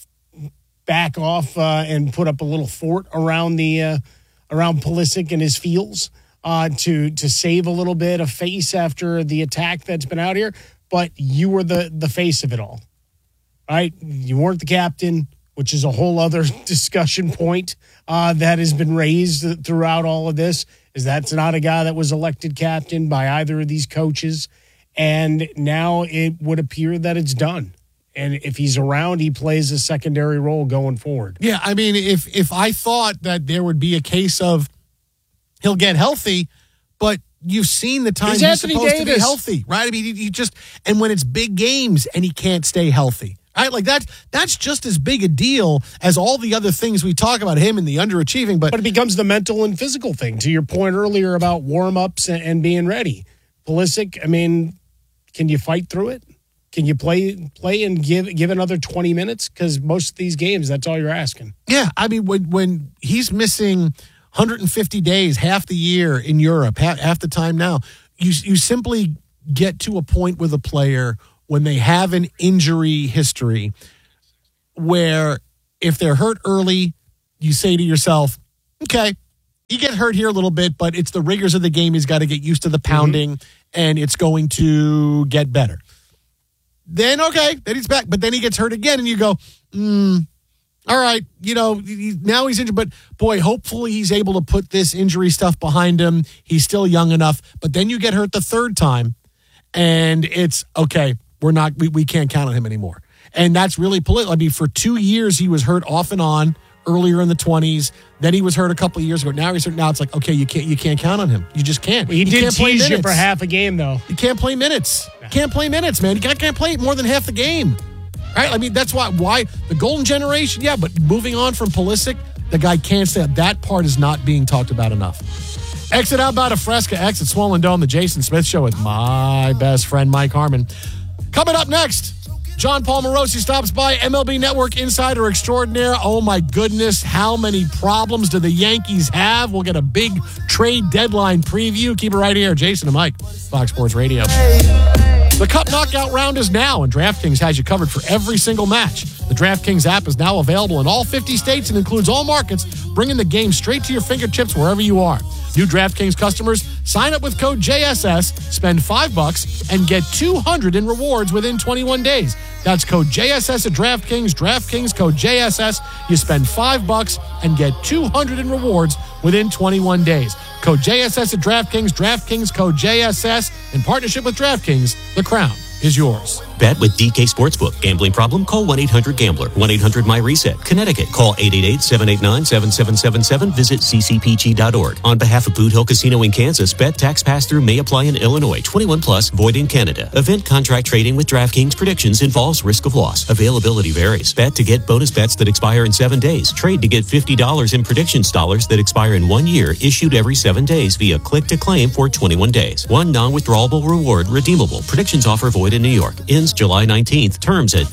Speaker 2: back off and put up a little fort around around Pulisic and his feels to save a little bit of face after the attack that's been out here. But you were the face of it all. Right? You weren't the captain, which is a whole other discussion point that has been raised throughout all of this, is that's not a guy that was elected captain by either of these coaches. And now it would appear that it's done. And if he's around, he plays a secondary role going forward.
Speaker 1: Yeah, I mean, if I thought that there would be a case of he'll get healthy, but you've seen the time he's supposed to be healthy, right? I mean, he just, and when it's big games and he can't stay healthy, right? Like that's just as big a deal as all the other things we talk about him and the underachieving. But
Speaker 2: it becomes the mental and physical thing. To your point earlier about warm-ups and being ready. Pulisic, I mean, can you fight through it? Can you play and give another 20 minutes? Because most of these games, that's all you're asking.
Speaker 1: Yeah, I mean, when he's missing 150 days, half the year in Europe, half the time now, you simply get to a point with a player when they have an injury history where if they're hurt early, you say to yourself, okay, you get hurt here a little bit, but it's the rigors of the game. He's got to get used to the pounding, and it's going to get better. Then, okay, then he's back. But then he gets hurt again, and you go, all right, now he's injured. But, boy, hopefully he's able to put this injury stuff behind him. He's still young enough. But then you get hurt the third time, and it's, okay, we can't count on him anymore. And that's really political. I mean, for 2 years he was hurt off and on earlier in the 20s. Then he was hurt a couple of years ago. Now he's hurt. Now it's like, okay, you can't count on him. You just can't.
Speaker 2: He did tease you for half a game, though.
Speaker 1: You can't play minutes. Can't play minutes, man. You can't play more than half the game. Right? I mean, that's why the golden generation, yeah, but moving on from Pulisic, the guy can't stay up. That part is not being talked about enough. Exit out about a Fresca, exit Swollen Dome, the Jason Smith Show with my best friend, Mike Harmon. Coming up next, John Paul Morosi stops by, MLB Network insider extraordinaire. Oh, my goodness. How many problems do the Yankees have? We'll get a big trade deadline preview. Keep it right here. Jason and Mike, Fox Sports Radio. The Cup Knockout Round is now, and DraftKings has you covered for every single match. The DraftKings app is now available in all 50 states and includes all markets, bringing the game straight to your fingertips wherever you are. New DraftKings customers, sign up with code JSS, spend $5, and get $200 in rewards within 21 days. That's code JSS at DraftKings. DraftKings code JSS. You spend $5 and get $200 in rewards within 21 days. Code JSS at DraftKings. DraftKings code JSS. In partnership with DraftKings, the crown is yours.
Speaker 10: Bet with DK Sportsbook. Gambling problem? Call 1-800-GAMBLER. 1-800-MY-RESET. Connecticut. Call 888-789-7777. Visit ccpg.org. On behalf of Boot Hill Casino in Kansas, bet tax pass-through may apply in Illinois. 21 plus. Void in Canada. Event contract trading with DraftKings predictions involves risk of loss. Availability varies. Bet to get bonus bets that expire in 7 days. Trade to get $50 in predictions dollars that expire in 1 year, issued every 7 days via click to claim for 21 days. One non-withdrawable reward redeemable. Predictions offer void in New York. Ends July 19th. Terms at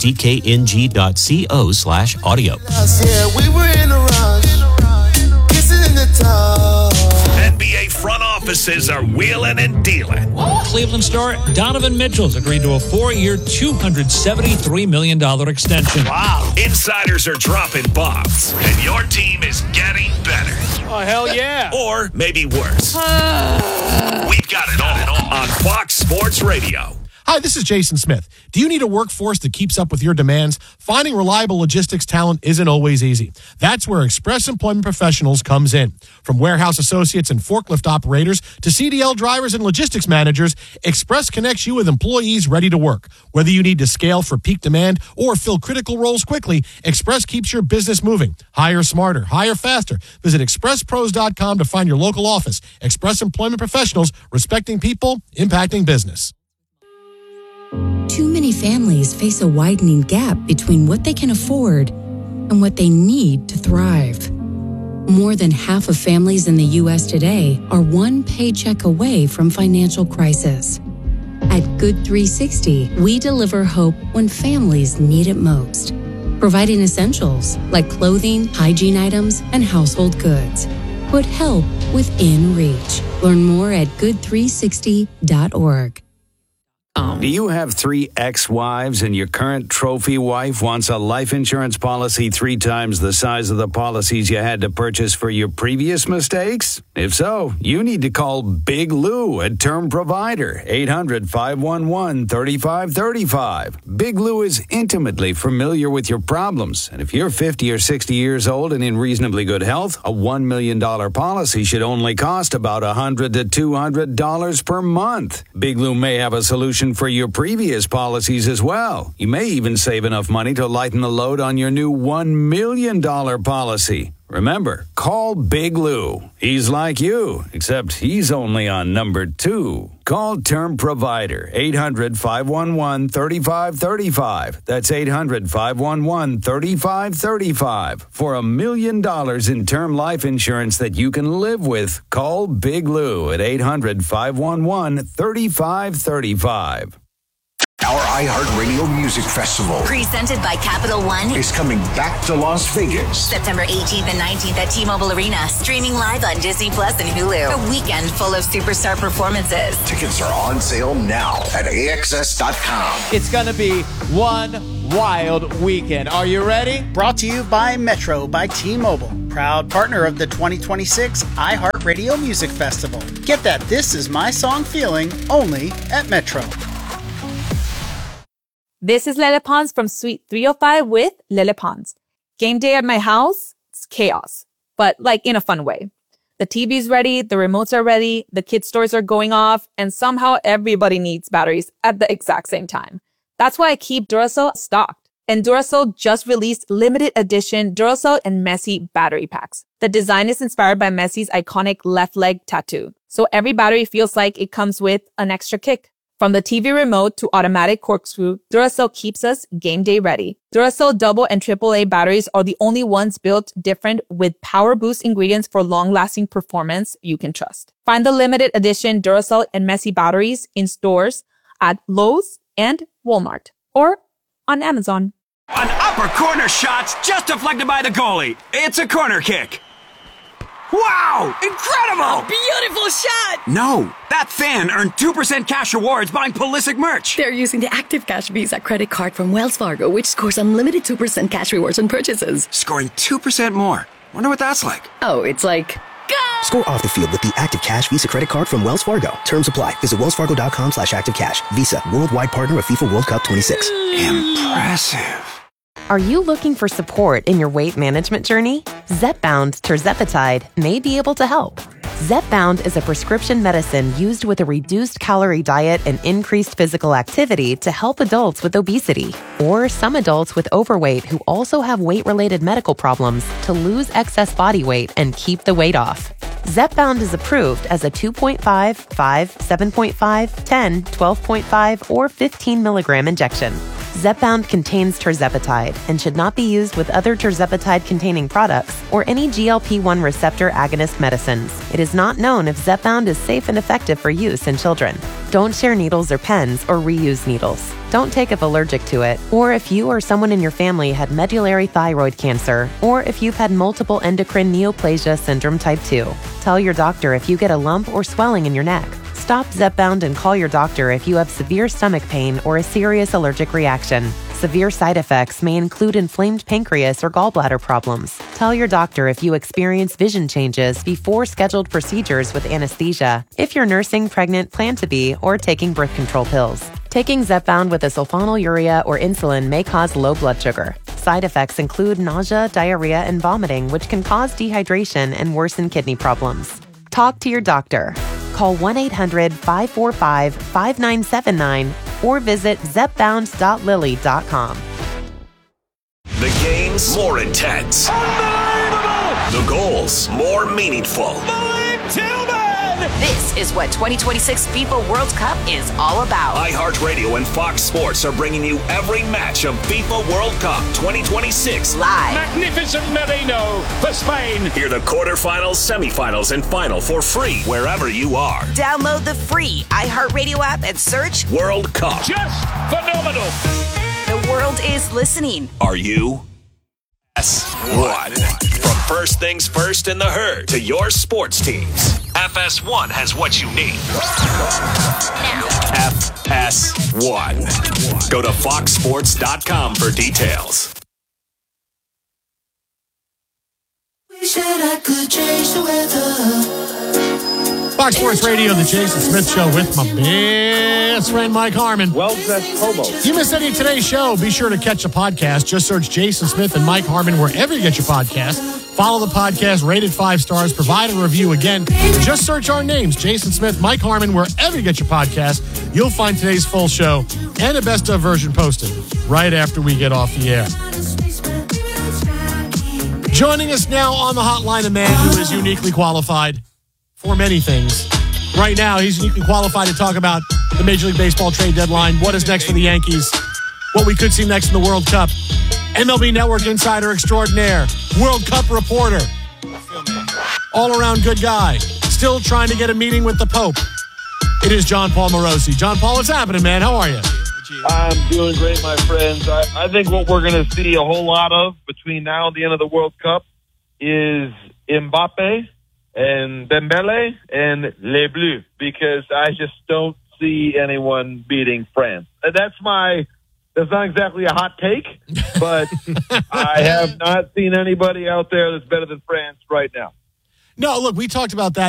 Speaker 10: dkng.co/audio.
Speaker 12: We were in a rush, kissing the top.
Speaker 6: NBA front offices are wheeling and dealing.
Speaker 13: Cleveland star Donovan Mitchell's agreed to a 4-year, $273 million extension.
Speaker 6: Wow. Insiders are dropping bombs, and your team is getting better.
Speaker 2: Oh, hell yeah.
Speaker 6: Or maybe worse. We've got it all on Fox Sports Radio.
Speaker 1: Hi, this is Jason Smith. Do you need a workforce that keeps up with your demands? Finding reliable logistics talent isn't always easy. That's where Express Employment Professionals comes in. From warehouse associates and forklift operators to CDL drivers and logistics managers, Express connects you with employees ready to work. Whether you need to scale for peak demand or fill critical roles quickly, Express keeps your business moving. Hire smarter, hire faster. Visit expresspros.com to find your local office. Express Employment Professionals, respecting people, impacting business.
Speaker 14: Too many families face a widening gap between what they can afford and what they need to thrive. More than half of families in the U.S. today are one paycheck away from financial crisis. At Good 360, we deliver hope when families need it most, providing essentials like clothing, hygiene items, and household goods. Put help within reach. Learn more at good360.org.
Speaker 15: Do you have 3 ex-wives and your current trophy wife wants a life insurance policy 3 times the size of the policies you had to purchase for your previous mistakes? If so, you need to call Big Lou at Term Provider, 800-511-3535. Big Lou is intimately familiar with your problems, and if you're 50 or 60 years old and in reasonably good health, a $1 million policy should only cost about $100 to $200 per month. Big Lou may have a solution protection for your previous policies as well. You may even save enough money to lighten the load on your new $1 million policy. Remember, call Big Lou. He's like you, except he's only on number 2. Call Term Provider, 800-511-3535. That's 800-511-3535. For $1 million in term life insurance that you can live with, call Big Lou at 800-511-3535.
Speaker 6: Our iHeartRadio Music Festival,
Speaker 11: Presented by Capital One,
Speaker 6: is coming back to Las Vegas.
Speaker 11: September 18th and 19th at T-Mobile Arena. Streaming live on Disney Plus and Hulu. A weekend full of superstar performances.
Speaker 6: Tickets are on sale now at AXS.com.
Speaker 16: It's going to be one wild weekend. Are you ready?
Speaker 17: Brought to you by Metro by T-Mobile. Proud partner of the 2026 iHeartRadio Music Festival. Get that This Is My Song feeling only at Metro.
Speaker 5: This is Lele Pons from Suite 305 with Lele Pons. Game day at my house, it's chaos, but like in a fun way. The TV's ready, the remotes are ready, the kids' toys are going off, and somehow everybody needs batteries at the exact same time. That's why I keep Duracell stocked. And Duracell just released limited edition Duracell and Messi battery packs. The design is inspired by Messi's iconic left leg tattoo. So every battery feels like it comes with an extra kick. From the TV remote to automatic corkscrew, Duracell keeps us game day ready. Duracell double and AAA batteries are the only ones built different with power boost ingredients for long-lasting performance you can trust. Find the limited edition Duracell and Messi batteries in stores at Lowe's and Walmart or on Amazon.
Speaker 18: An upper corner shot's just deflected by the goalie. It's a corner kick. Wow! Incredible!
Speaker 19: Beautiful shot!
Speaker 18: No, that fan earned 2% cash rewards buying Pulisic merch.
Speaker 19: They're using the Active Cash Visa credit card from Wells Fargo, which scores unlimited 2% cash rewards on purchases.
Speaker 18: Scoring 2% more. Wonder what that's like.
Speaker 19: Oh, it's like...
Speaker 20: Go! Score off the field with the Active Cash Visa credit card from Wells Fargo. Terms apply. Visit wellsfargo.com/activecash. Visa, worldwide partner of FIFA World Cup 26.
Speaker 18: Impressive.
Speaker 7: Are you looking for support in your weight management journey? Zepbound tirzepatide may be able to help. Zepbound is a prescription medicine used with a reduced calorie diet and increased physical activity to help adults with obesity or some adults with overweight who also have weight-related medical problems to lose excess body weight and keep the weight off. Zepbound is approved as a 2.5, 5, 7.5, 10, 12.5, or 15 milligram injection. Zepbound contains tirzepatide and should not be used with other tirzepatide-containing products or any GLP-1 receptor agonist medicines. It is not known if Zepbound is safe and effective for use in children. Don't share needles or pens or reuse needles. Don't take if allergic to it, or if you or someone in your family had medullary thyroid cancer, or if you've had multiple endocrine neoplasia syndrome type 2. Tell your doctor if you get a lump or swelling in your neck. Stop Zepbound and call your doctor if you have severe stomach pain or a serious allergic reaction. Severe side effects may include inflamed pancreas or gallbladder problems. Tell your doctor if you experience vision changes before scheduled procedures with anesthesia, if you're nursing, pregnant, plan to be, or taking birth control pills. Taking Zepbound with a sulfonylurea or insulin may cause low blood sugar. Side effects include nausea, diarrhea, and vomiting, which can cause dehydration and worsen kidney problems. Talk to your doctor. Call 1-800-545-5979 or visit zepbound.lily.com.
Speaker 6: The games more intense. Unbelievable! The goals more meaningful.
Speaker 11: Malik Tillman! This is what 2026 FIFA World Cup is all about.
Speaker 6: iHeartRadio and Fox Sports are bringing you every match of FIFA World Cup 2026
Speaker 11: live.
Speaker 18: Magnificent Merino for Spain.
Speaker 6: Hear the quarterfinals, semifinals, and final for free wherever you are.
Speaker 11: Download the free iHeartRadio app and search
Speaker 6: World Cup.
Speaker 18: Just phenomenal.
Speaker 11: The world is listening.
Speaker 6: Are you? FS1. From first things first in the herd to your sports teams, FS1 has what you need.
Speaker 11: Now.
Speaker 6: FS1. Go to foxsports.com for details.
Speaker 12: Wish that I could change the weather.
Speaker 1: Fox Sports Radio, the Jason Smith Show with my best friend Mike Harmon.
Speaker 21: Well-dressed hobo.
Speaker 1: You missed any of today's show, be sure to catch the podcast. Just search Jason Smith and Mike Harmon wherever you get your podcast. Follow the podcast, rate it 5 stars, provide a review. Again, just search our names, Jason Smith, Mike Harmon, wherever you get your podcast. You'll find today's full show and a best of version posted right after we get off the air. Joining us now on the hotline, a man who is uniquely qualified for many things. Right now, he's uniquely qualified to talk about the Major League Baseball trade deadline, what is next for the Yankees, what we could see next in the World Cup. MLB Network insider extraordinaire, World Cup reporter, all-around good guy, still trying to get a meeting with the Pope. It is John Paul Morosi. John Paul, what's happening, man? How are you?
Speaker 3: I'm doing great, my friends. I think what we're going to see a whole lot of between now and the end of the World Cup is Mbappe and Dembele and Les Bleus, because I just don't see anyone beating France. That's not exactly a hot take, but I have not seen anybody out there that's better than France right now.
Speaker 1: No, look, we talked about that